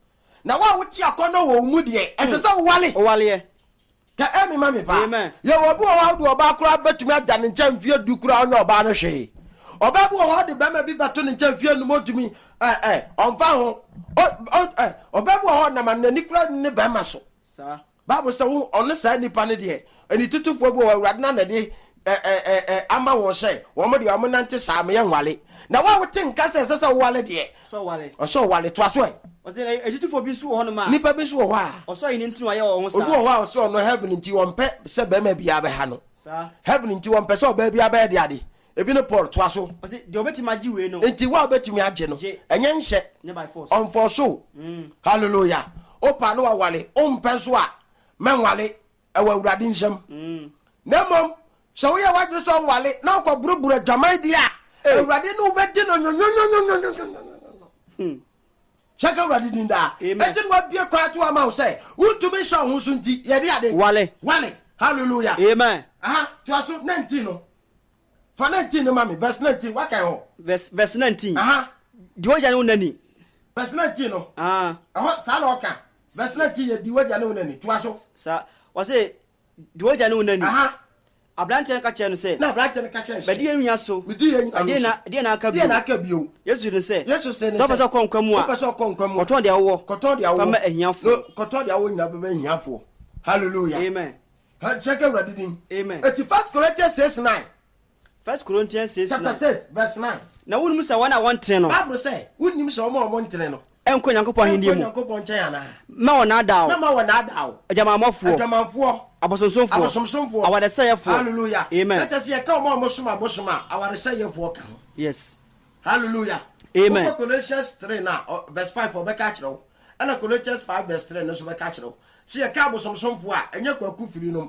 na wa wuti akono wo mu de ese se wale wale ka emi mami pa ye wo bi wo ha do oba kura betumi ada ne ncha mfie du kura onye oba no hwe oba bi wo ha de bema bi bato ne ncha mfie no motumi eh eh onfa ho eh oba bi wo ha na man ni kura ne bema so sa bible say wo ono sa nipa ne de eni tutufo bi wo awurade na de eh eh eh ama wo say wo mo de wo nante sa me yanwale na wa wo tin ka se se wale de so wale o so wale to aso e o se ejitufo bi su wo no ma nipa bi su wo ha o so yin ntinu aye wo sa obi wo ha o so no heaven nti wo mpe se bema bia be ha no sa heaven nti wo mpe se oba bia be de ade ebi no Paul to aso o se de obeti ma ji we no nti wa obeti mi age no enye nhye ne by force on for so mm hallelujah opa no wa wale o mpe so a menwale e wa awurade nsem mm na mom so we ya wadre so wale na ko buruburu jaman dia awurade no be di no nyonyonyonyonyonyo hmm chaka awurade din da etin wa bia kwa to ama wo say utumi sha ho so nti ye de ade wale wale hallelujah amen aha to aso nineteen no for nineteen no mami verse nineteen wa kai ho verse verse nineteen aha di woja ne unani verse nineteen no ah aha sa na oka verse nineteen ye di woja ne unani to aso sa wa say di woja ne unani aha abrante ka che no say na abrante ka che be di enwa so me di enwa de na de na aka bi de na aka bi o yesu ne say yesu say ne so pese konkwa mu a pese konkwa mu koton de awo koton de awo fa ma ahiafo koton de awo nyina be ahiafo hallelujah amen ha check awurade din amen eti first Corinthians six nine first Corinthians six chapter six verse nine na wonu musa wana wontre no bible say wonnim se omo omo ntre no enko nyankopon hindie mu nyankopon nche yana ma wona dawo na ma wona dawo ajamamofo ajamamfo abosonsomfo abosonsomfo awadesayefo hallelujah amen let us hear come omo soma abosoma awadesayefo ka yes hallelujah amen Colossians three na verse five for be ka kire and Colossians five verse three no so be ka kire see e ka abosonsomfo a enye kwaku firi no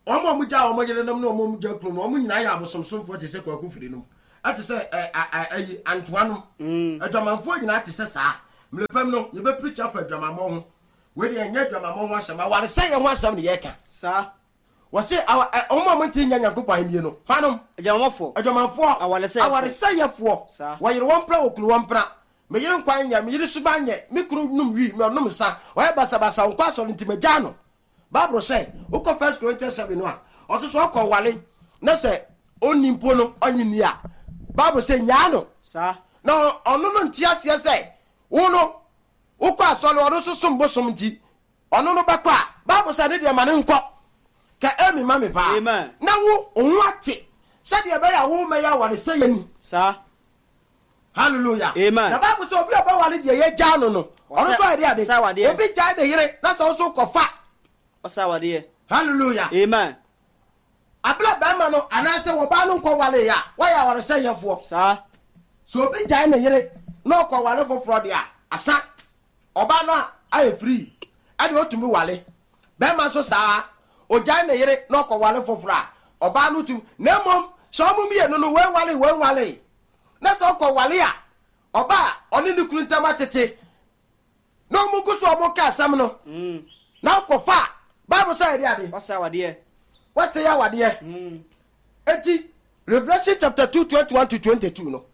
omo mu ja omo yere nam na omo mu ja krum omo nyina ya abosomsomfo te se kwaku firi no ate se ayi antoanom adwamanfo nyina ate se saa mlepam no ye be preacher for adwamammo ho we de nya adwamammo ho asema ware se ye ho asem ne ye ka saa wo se omo mo nti nya nyankopɔ ahemie no hanom adwamamfo adwamamfo aware se aware se ye fo wo yere won pra okuru won pra me yere nkwan nya me yere suba nye me kuru num wi me num sa wo ye basa basa nkwa so ntimagya no Bible say uko First Corinthians seven no a osusu akọ wale na se onimpo no onyini a Bible say nya no sa na ono no ntia ase say wo no uko asole ono susum bosom nti ono no bakọ a Bible say ne de ma ne nkọ ka emi ma me pa na wo onwate se de be ya wo me ya ware say yani sa hallelujah amen na Bible say obi oba wale de ye gya no no ono so ade ade obi gya de yire na so so kofa osawade hallelujah amen abla bama no anase wo ba no nko wale ya wa ya ware say yefo sa so obi jai na yire no ko wale foforo de a asa oba no a free ade otumi wale bama so saa o jai na yire no ko wale foforo a oba no tum na mom so mum ye no no we wale we wale na so ko wale a oba oni ni kurunta tete no mu guso obo ka asam no mm na ko fa Bible say ade wasa wade what say ya wade mm eti Revelation chapter two twenty-one to twenty-two no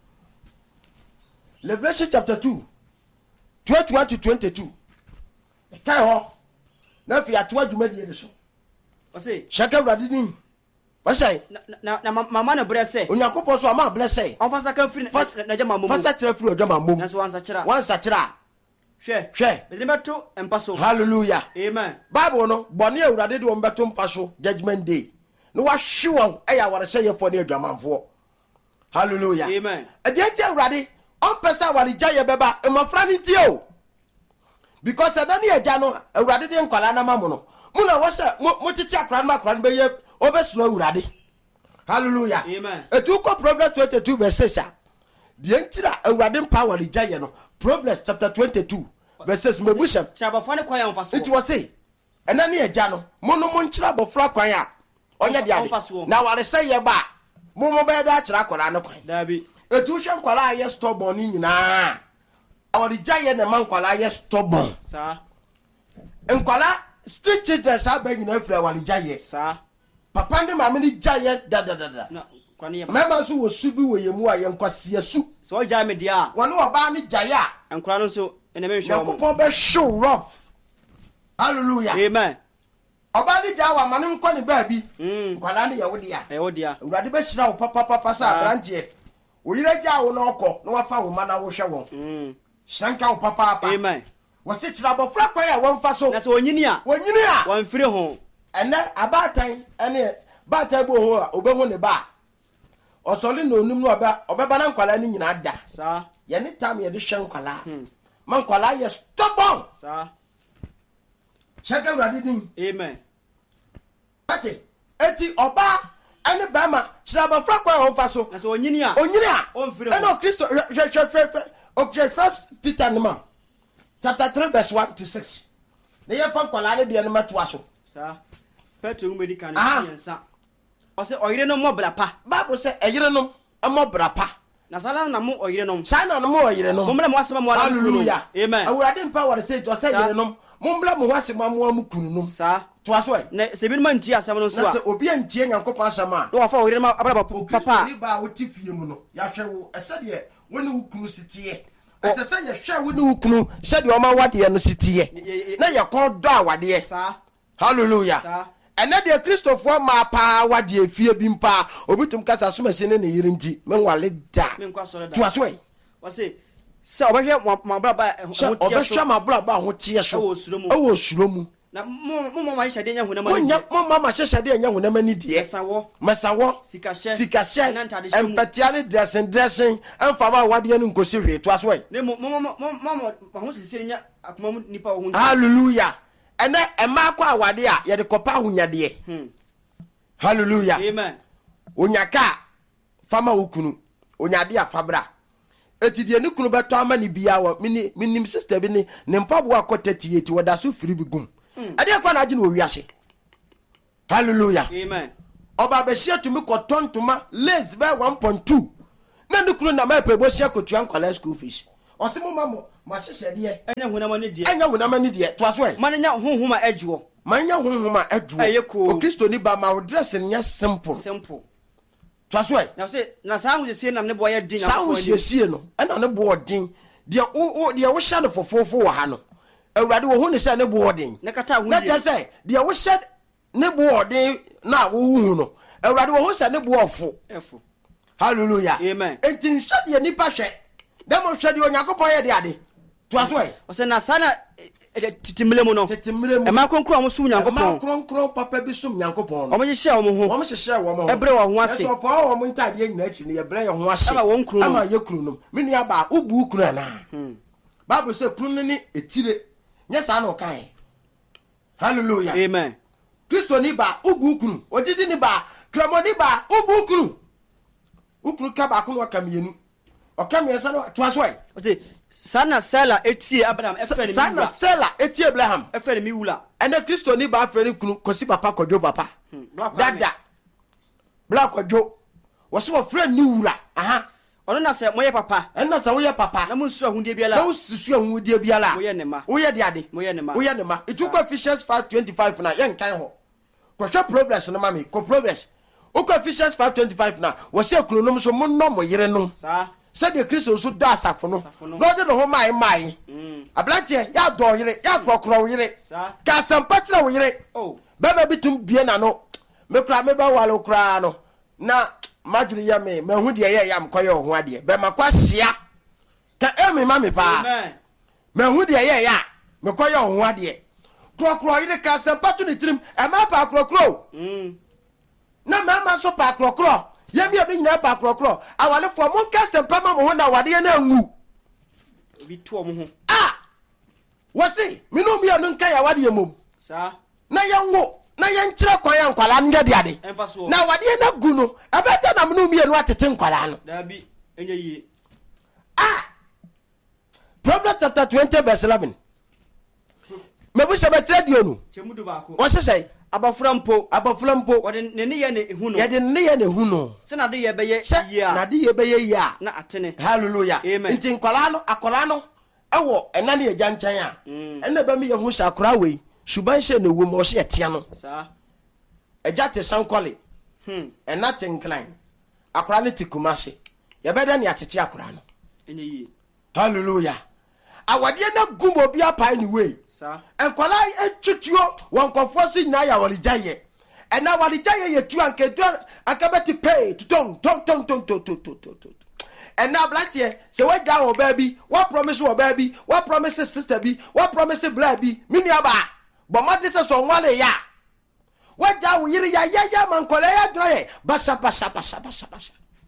Revelation chapter two twenty-one to twenty-two e kai ho na fi atwa dwuma die so wase shaka brade din wase na na mama na bre say onyankopɔ so ama ble say on fasa kan firi na jama mom fasa tira firi jama mom na so wansa kira wansa kira hwe hwe beto empaso hallelujah amen Bible no bone awurade de ombeto mpaso judgment day no wa hwe eya ware say yefo ne adwamanfo hallelujah amen ade ti awurade on pesa ware jaye beba emafra ni tie o because adani eja no awurade de nkwala na mamu no mu na wo se mo titi akra na akra be ye obesuro awurade hallelujah amen etu ko Proverbs twenty-two verse six die ntira awurade mpa ware jaye no Proverbs chapter twenty-two verses mebushem chabafane kwa ya mfaso it was say enani eja no mo no mo nchira bofra kwan a onya de ade na ware say ye ba mo mo be da akira akora no kwan dabi etu hwe nkwala ye stubborn ni nyina ware jaye na man nkwala ye stubborn sa nkwala street children sa ba nyina fra ware jaye sa papa ndi mama ni jaye da da da da na kwani ye mama so wo subi wo yemu a ye nkwase su so ja me dia wone oba ni jaye a nkwala no so ene me hwe wo ko be show rough hallelujah amen oba ni jawa mane nko ni baabi mm nkwala ni ye wo dia e wo dia urade be hira wo papa papa sa branche wo yire ja wo no okọ no wafa wo mana wo hwe won mm hranka wo papa papa amen wo se kira bofra kwa ya won fa so na so onyini a wonyini a wan firi ho ene abatan ene batan bo ho a obehu ne ba osoli na onum no oba obeba na nkwala ni nyina da sa ye ne tam ye de hwe nkwala man nkwala ye stubborn sa cheke urade din amen ati eti oba ene ba ma kira bofra kwa ya won fa so na so onyini a onyini a on firi ho ene Kristo hwe hwe hwe o First Peter no chapter three verse one to six ne ye fa nkwala ne de no mato so sa Petro ngumedi kan yensa o se oyire no mobra pa Bible say eyire no mobra pa na sala na mo oyire no sana no mo oyire no mo mra mo asema mo ala hallelujah amen awurade mpa ware say to say yire no mo mra mo asema mo amukunu no sa to aso e na se bi man ntia asema no so a na se obi antie nyankopɔ asema no wafa oyire ma abra papa ni ba wo tifie mu no ya hwe wo ese de woni wukunu sitie ese se ye hwe woni wukunu se de o ma wade no sitie na ye kon do awade sa hallelujah sa ene de Christopher ma pa wade afie bi mpa obitum kasa so mase ne ne yire nti menwale da me nkwa so da to aso e wase se obehwe ma bra ba ho tie so obehwe ma bra ba ho tie so o suromu o suromu na mo mo ma hyade nya hunama ni nya mo ma ma hyade nya hunama ni die mesawo mesawo sikahye sikahye empatia ne dressing dressing emfa ma wade no nkosi hwe to aso e ne mo mo mo mo ma ho sisi nya akoma mu nipa wo hu hallelujah ene ema kwa awade a ye de kopa hunyade hmm hallelujah amen onyaka fama wukunu onyade a fabra etidie ne kunu beto ama ne bia wa mini minim sister bi ne ne mpabo akota thirty-eight wada so firi bi gum ade kwa na age na owiase Hallelujah. Amen. Oba be share to me ko tontoma lace by one point two. Na ne kunu na ma pe bo share ko tuan kwala school fees. Ose mo mamo ma hyehyɛ de. Enya hunama ne de. Enya hunama ne de. To aso e. Man nya honhoma adwo. Man nya honhoma adwo. O Kristo ni ba ma wo dress nya simple. Simple. To aso e. Na say na sa hu sie na ne boy din na. Sa hu sie no. E na ne boy din. De o de wo hye no fofofo wo ha no. Awurade wo hu ne hye ne boy din. Ne kata hu. Na je say de wo hye ne boy din na wo hu no. Awurade wo hu hye ne boy fo. Efo. Hallelujah. Amen. Enti hye de nipa hye. Demo hye de Onyankopon ye de ade. To aso e. O se na sana titimile mu no. Titimile mu. E ma kronkron mo sum Nyankopon. Ma kronkron papa bi sum Nyankopon. O mo hye o mo ho. O mo hye wo mo ho. Ebre wo ho ase. So pa o mo ntade nyina achi ne ebre ye ho ase. Ama won kru. Ama ye kru no. Me nua ba ubu kru ana. Hmm. Bible say kru ni etire. Nya sa na o kan. Hallelujah. Amen. Kristo ni ba ubu kru. Ojidi ni ba kramo ni ba ubu kru. Ukru ka ba ko no kamienu. O kamiesa no to aso e. O se sana sela etie Abraham efre ni mi sana sela etie Abraham efre ni mi wula. Ene Kristo ni ba afre ni kunu kosi papa kodwo papa. Dada. Black kodwo. Wo so afre ni wula. Aha. Ono na se moye papa. Ena se wo ye papa. Na munsu ahundie biala. Na ususu ahundie biala. Wo ye ne ma. Wo ye de ade. Wo ye ne ma. Wo ye ne ma. It took Ephesians five twenty-five na ye nkan ho. Ko hwe progress no mami. Ko progress. Uko Ephesians five twenty-five na wo se kunonom so mo no mo yere no. Sa. Said the Christian so da safo no. Lord no ho mai mai. Mm. Ablante ya do yere, ya krokro yere. Sa. Ka sampa tira wo yere. Oh. Baba bitum bie na no. Me kra me ba walo kra no. Na madwiri ya me, me hu de ye ya mkoye ho ade. Be makwa hia. Ka emi ma me pa. Amen. Me hu de ye ya, me koye ho ade. Krokro yere ka sampa to ni tirim, e ma pa krokro. Mm. Na mama so pa krokro. Yemi abi nyina pa krokro awale fo mo nka sempa ma mo ho na wade na ngu bi to mo ho ah wasi minu mi anu nka ya wade mom sa na yango na yankyere kwan ya nkwala ngade ade na wade na gu no abeta na minu mi anu atete nkwala no da bi enye yi ah Proverbs chapter twenty verse eleven me bu se betre dio no chemudu ba ko o se sei abafura mpo abafura mpo wode ne ne ye ne hu no ye de ne ye ne hu no se na de ye be ye ya na de ye be ye ya na atene hallelujah nti nkwala no akola no ewo ena ne ye gyanchan a ena ba mi ye hu shakora we suban hye ne wo mo hye etia no sa eja te sankole hm ena te nklan akola ne tikumase ye be da ne atete akola no enye yi hallelujah awade na gumo bi apai ni we sa enkwala etutuo wonkofo so nyina ya walijaye ena walijaye ye tu anke tu akabeti pay tong tong tong tong tong tong tong ena blatie se we ga wo baby what promise wo baby what promise sister bi what promise bla bi mini aba bo made se so nwale ya we ja wo yiri ya ya ya mankola ya droye basa basa basa basa basa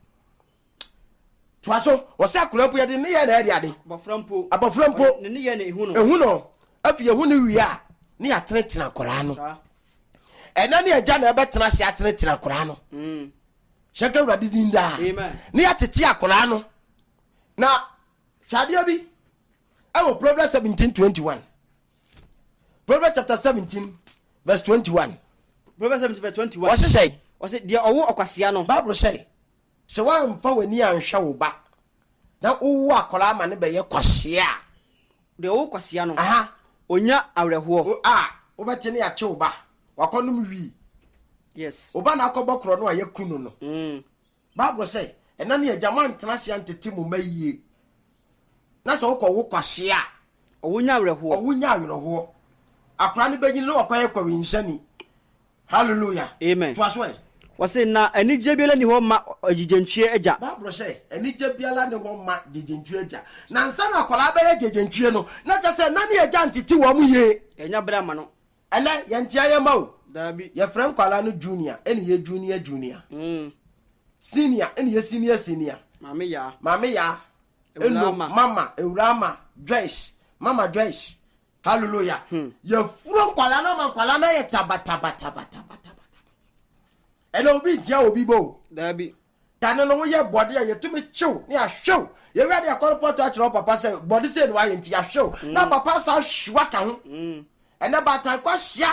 twaso wo se akurapu ye de ne ye na ade ade abaframpo abaframpo ne ne ye ne hu no ehu no afi ehu ne wiya ne ya tretina koraa no ena ne agya na ebetena se atretina koraa no mm shaka urade dinda amen ne ya tete akoraa no na shadia bi awo Proverbs seventeen twenty-one Proverbs chapter seventeen verse twenty-one Proverbs seventeen verse twenty-one what say what say dia owo okwasea no Bible say se wa mfa wani anhwa wo ba na owo akoraa ma ne be ye kwasea de owo kwasea no aha onya awreho ah obete ne ya che wo ba wakonum wi yes oba na akobo kro no ayakunu no mm Bible say ena ne agyaman tenase antete mu mayie na so wo kwasea owonya awreho owonya awreho akra ne begin no akwaye kwa winshani hallelujah amen twaso e wase na anije biala ni ho ma agigentwie agya Bible say anije biala ne ho ma agigentwie agya na nsa na akola ba ye agigentwie no na ta say na ne agya antete wo mu ye enya brama no ene ye ntia ye ma o dabi ye frem kwala no junior ene ye junior junior mm senior ene ye senior senior mame ya mame ya eno mama Eurama Joyce mama Joyce hallelujah hmm. ye furo kwala na man kwala na ye tabata bata bata bata ene obi dia obi bo dabi tane no ye body ye tumi chew ne ahwew ye wi ade akọ report a chiro papa say body say no aye nti ahwew na papa sa hwa ka ho mm ene bata kwa hia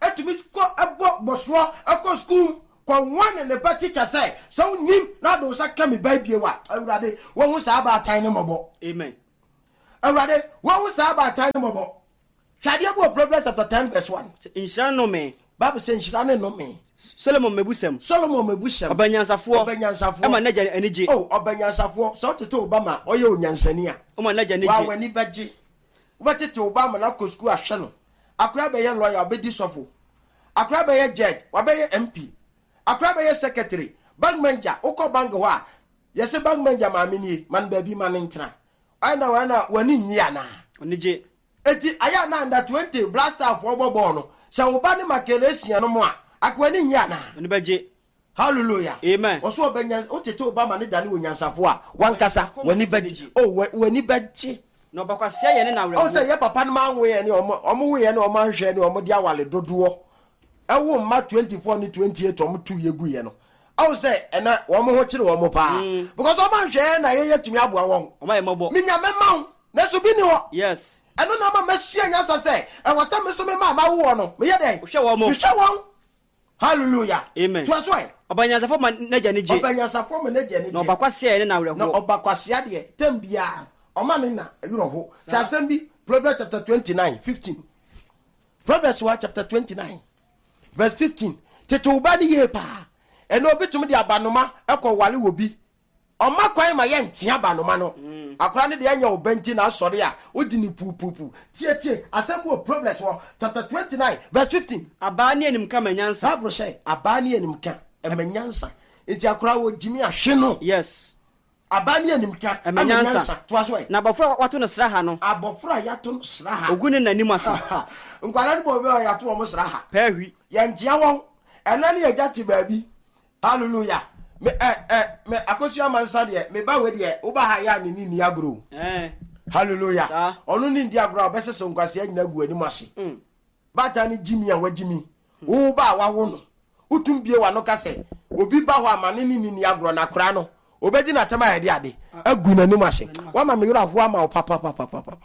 etumi ko ebo boso akọ school ko one ne ba teacher say so nim na do sa ka me ba bie wa awurade wo hu sa ba tan ne mobo amen awurade wo hu sa ba tan ne mobo twade bo Proverbs chapter ten verse one inshira no me Bible say inshira ne no me Solomon mebusem Solomon mebusem obanyansafo obanyansafo e ma naja anije oh obanyansafo so tete Obama oye onyansani a o ma naja anije wa wani baji wo tete Obama na ko school ahwe no akura be ye lawyer obedi sofo akura be ye judge wa be ye M P akura be ye secretary bank manager uko bank ho a yese bank manager ma amini man ba bi man ntra ana wana wani nyia na onije eti aya na under twenty blaster for bobo no se wo ba ne makelesia no mo a akwani nyia na oni baje hallelujah amen oso obanya o tete Obama ne dane onyansafo a wankasa wani baji oh wani baji no bakwasia ye ne na wura o se ye papa no ma nwe ye ne omo omo we ye ne omo anhwe ne omo dia wale dodo ewo ma twenty-four ni twenty-eight omo tu yegu ye no o se ena omo ho kire omo pa because omo anhwe na ye yetumi aboa won omo ye mobo minya mema na so bi ni ho yes eno na ma masia nyasa se e wasa me so me ma ma wo no me ye den hwe wo mo hwe won hallelujah amen to so e obanyansafo ma naja anije obanyansafo ma naja anije no bakwasia ye ne na wura no obakwasia de tambia Oma nina yuro ho Chasembi Proverbs chapter twenty-nine fifteen Proverbs chapter twenty-nine verse fifteen teto ubani ye pa eno obitum de abanoma ekọ wale wobi oma kwan ma ye ntia abanoma no akora ne de anya obanti na asore a odi ni pupupu tie tie asembo Proverbs chapter twenty-nine verse fifteen abani enim ka manyansa Bible say abani enim ka emanyansa enti akora wo jimi ahwe no yes abani animka amenyansa twaso e na abofra wato no sraha no abofra yato no sraha ogune nanim ase nkwala bo be yato mo sraha pahwi ye ntia won enani ye jati baabi hallelujah me eh eh me akosua mansa de me ba we de wo ba ha ya ni ni agro eh hallelujah onu ni ndi agro obesese nkwase agina gu anim ase mm bata ni jimi an wajimi wo ba wa wo no utum bie wa no kase obi ba ho amane ni ni agro na kora no obeji na tema ya de ade agu na nim ase wa ma me yura ho ama papa papa papa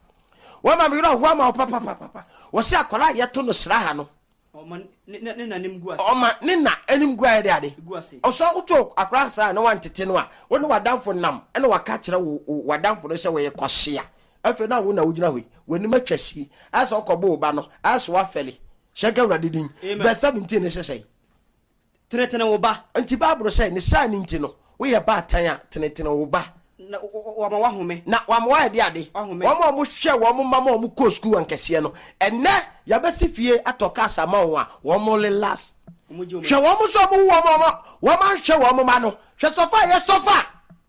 wa ma me yura ho ama papa papa wo se akola ye to no sraha no o ma ne nanim gu ase o ma ne na anim gu ya de ade gu ase o so uto akora sa na wantete no a wo ne wadamfo nam ene waka kire wo wadamfo no se we ye kwhye a afi na wo na wugina hoi wanim atwasi asa okobo ba no asa wa fele shega radidin verse seventeen ne sesei tenetene wo ba anti Bible say ne sa ni nti no we ye ba tan a tenetene wo ba na wa ma wa home na wa ma wa de ade wo ma mo hwe wo mo ma mo ko school ankese no enne ya be sifie atoka asama wo a wo mo le last hwe wo mo so mo wo mo wo ma hwe wo mo ma no hwe sofa ye sofa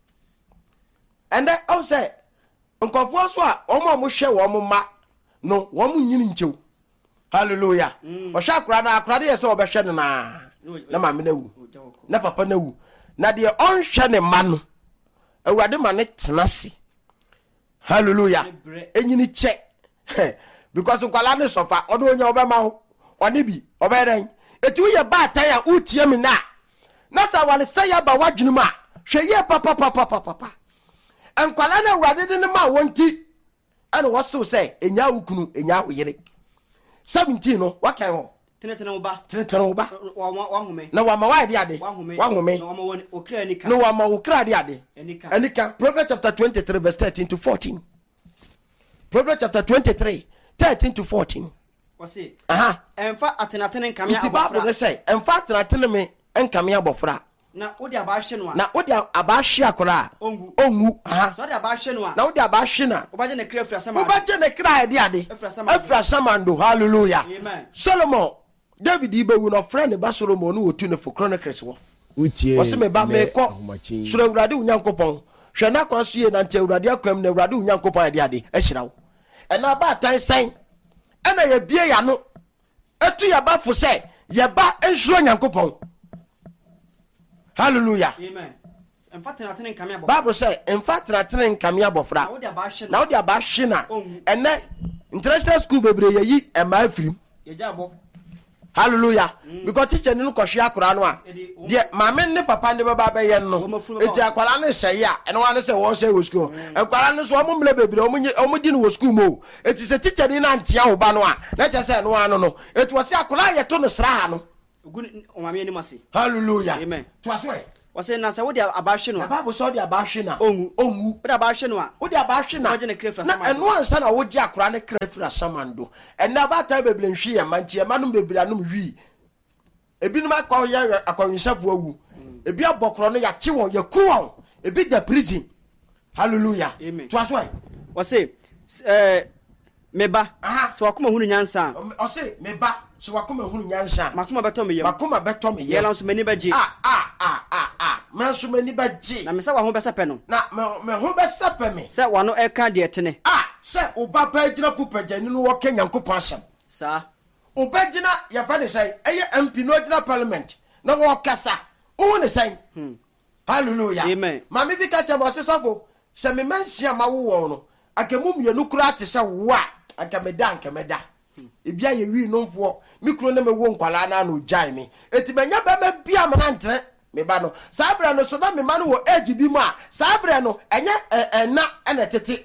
ende o say nkofo so a wo mo mo hwe wo mo ma no wo mo nyini nchew hallelujah o hwa akra na akra de ye so obehwe no na na ma me na wu na papa na wu na de on hwe ne ma no awurade ma ne tenase hallelujah enyini che because kwala ne sofa odo onya obema ho one bi oberen etu ye ba tan a utie mi na na sa wale say ba wadwunu ma hwe ye papa papa papa enkwala na awurade de ne ma wonti ana wo so say enya wukunu enya wo yere seventeen no wakan ho tenetene wo ba tenetene wo ba wa home na wa ma wa de ade wa home wa home na wa ma woni okra nika no wa ma okra de ade enika enika Proverbs chapter twenty-three verse thirteen to fourteen Proverbs chapter twenty-three thirteen to fourteen wase aha emfa atenatene nkame abofra ti Bible say emfa atenatene me nkame abofra na odi abahwe no a na odi abahwe akora ongu ongu aha so odi abahwe no a na odi abahwe na obaje ne kra afra sama obaje ne kra de ade afra samando hallelujah amen Solomon David ibewu no friend ba Solomon no otu ne for Chronicles wo utie wose me ba me ko sura awurade unyankopon hwe na kwaso ye na nte awurade akwam na awurade unyankopon ade ade ahira wo ena ba tan san ena ye bie ya no etu ya ba fo se ye ba enhuro nyankopon hallelujah amen emfa tenatene nkame abofra Bible say emfa tenatene nkame abofra na odi abahwe na odi abahwe na ene international school bebre ye yi ema afirim ye jabo hallelujah because teacher ni no kwahwe akora no a de maame ne papa ne baba be yen no eti akwara ne hye ya ene wa ne se wo hye wo school akwara ne so omo mle bebre omo omo di no wo school mo eti se teacher ni na ntia wo ba no a na che se no ano no eti wo se akwara ye to no sra ha no ogun o maame ni mase hallelujah amen to aso e wase na se wo de abahwe no baba so de abahwe na ongu ongu wo de abahwe no a wo de abahwe na na eno ansa na wo gi akwara ne krafra samando ena ba ta bebre nhwi ye mantie manum bebre anum hwi ebi numa kwa ya akwanhwefo awu ebi abokro no ya che won ya ku won ebi da prison hallelujah to aso e wase eh meba so wakoma hunu nyansa o se meba so wakoma hunu nyansa makoma beto me yem makoma beto me yem yela nso mani baji ah ah ah ah ah me nso mani baji na me sa wa ho besepe no na me ho besepe me se wa no e ka de tene ah se oba pa gina ku pagani no wo Kenya nkopon asem sa oba gina ya fa ne sai eye M P no gina parliament na wo kasa wo ne sai hmm hallelujah amen mama bi ka chama se sofo se me mansia ma wo wo no akamum ye no kura te se wo a akameda akameda ebia ye wi no mfo mikro na me wo nkwala na no jai me eti manya ba ma bia ma na ntre me ba no sabra no so na me ma no wo age bi mu a sabra no enye ena ena tete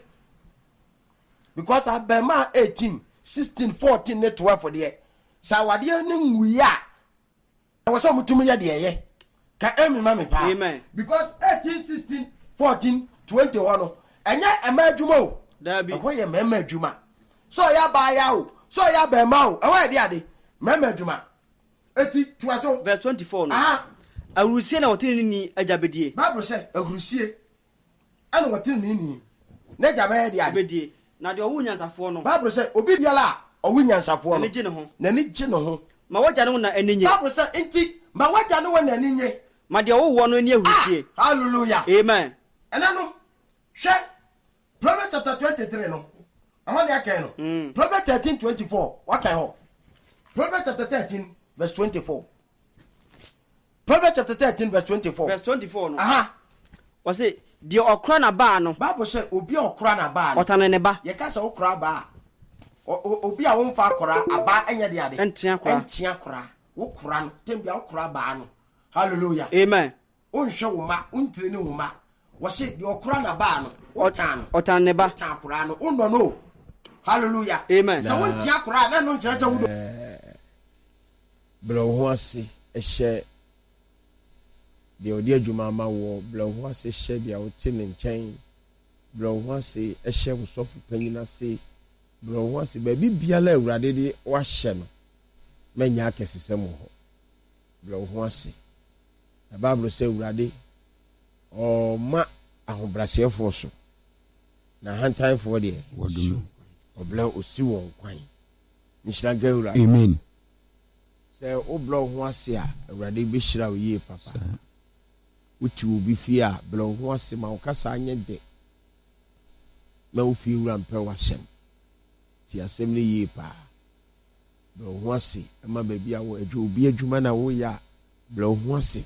because abema eighteen sixteen fourteen ne twelve de sa wade ne nwuya wo so mutum ye de ye ka emi ma me pa amen because eighteen sixteen fourteen twenty-one no enye ema adwuma o dabi ho ye mema adwuma so ya ba ya o so ya ba ma o e wa de ade mema adwuma eti to so verse twenty-four no aha awurusie na wotini ni ajabedie bible say awurusie ana wotini ni na jabe de ade bedie na de owu nyansafo no bible say obi biala owu nyansafo no na ji ne ho na ni ji ne ho ma waja no na aninye bible say enti ma waja no na aninye ma de owu wo no ni awurusie hallelujah amen ena no hwe Proverbs chapter twenty-three no ahon ya kan no Proverbs thirteen twenty-four what kan ho Proverbs chapter thirteen verse twenty-four Proverbs chapter thirteen verse twenty-four verse twenty-four no aha wase de okra na ba no bible say obi okra na ba no otane ne ba ye ka say okra ba obi a won fa akra aba enya de ade entia akra entia akra wo kra no tembia okra ba no hallelujah amen on hwe wo ma untire ne wo ma wase de okra na ba no otan otan ne ba otan akra no uno no hallelujah amen so won tia akra na no nkire se wo do bro ho ase ehye de odi adwuma ma wo bro ho ase hye de o te ne nkyɛn bro ho ase ehye wo sofu panyina se bro ho ase ba bibiala awurade de wa hye no manya akesesem ho bro ho ase na bible say awurade o ma ahobrasiefo so na hantanfo de wadum obla osi won kwan nhyira ga awurade amen say o blo ho ase a awurade be hyira wo ye papa uti obi fi a blo ho ase ma ukasa anye de ma wo fi wura mpa wa hyem ti asem ne ye pa blo ho ase ma ba bia wo adwu obi adwuma na wo ya blo ho ase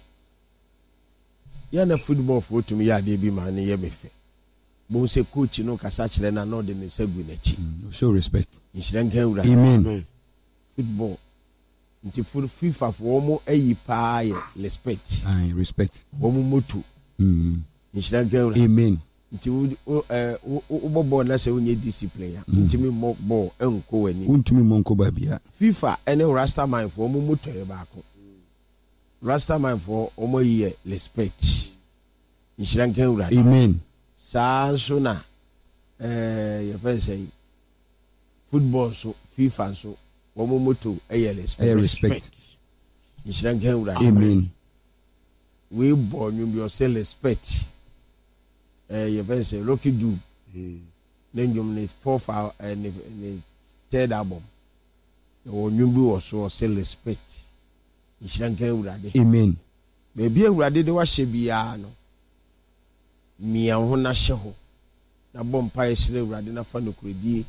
ya na football for to me ya de bi ma ne ye mefe bo se coach no kasa kire na no de ne sagu na chi show respect nhyira nka wura amen football nti for FIFA for omo ayi pa ye respect I respect omo moto mm nhyira nka wura amen nti o eh o bobo na se onye discipline ya nti me mo ball enko wani untumi monko ba bia FIFA ene Rastaman for omo moto ye ba ko Rastaman for omo ye respect nhyira nka wura amen sa so na eh ye fa say football so FIFA so omo moto eh respect respect nhyira nka wura amen we born you be say respect eh ye fa say Rocky do then you need four for and the third album o nyumbu wo so say respect nhyira nka wura de amen baby awurade de wa hye bia no mia ho na hye ho na bompa ye hyire awurade na fa no kuredie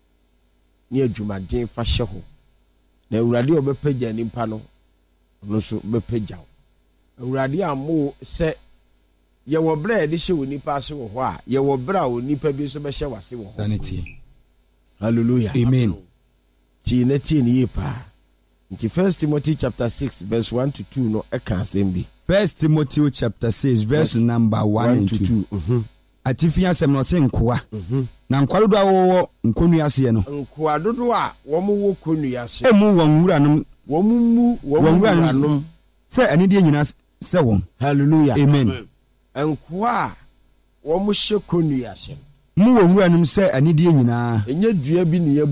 ni adwumaden fa hye ho na awurade obepagya nimpa no no so bepagya awurade amo se ye wo bra de hye wonipa ase wo ho a ye wo bra wonipa bi so be hye wase wo ho sanity hallelujah amen ti na ti ni pa nti First Timothy chapter six verse one to two no ɛka asɛm bi. First Timothy chapter six verse number one and two. Mhm. Atifi asɛm no sɛ nkoa. Na nkoa dodo a wɔwɔ nkonnua ase no. Nkoa dodo a wɔn wɔ konnua ase. Emu wɔn wuranom. Wɔn mu wɔn wuranom. Sɛ anidie nyina sɛ wɔn. Hallelujah. Amen. Nkoa a wɔn hyɛ konnua ase. Mu wɔn wuranom sɛ anidie nyina. Enye dua bi ne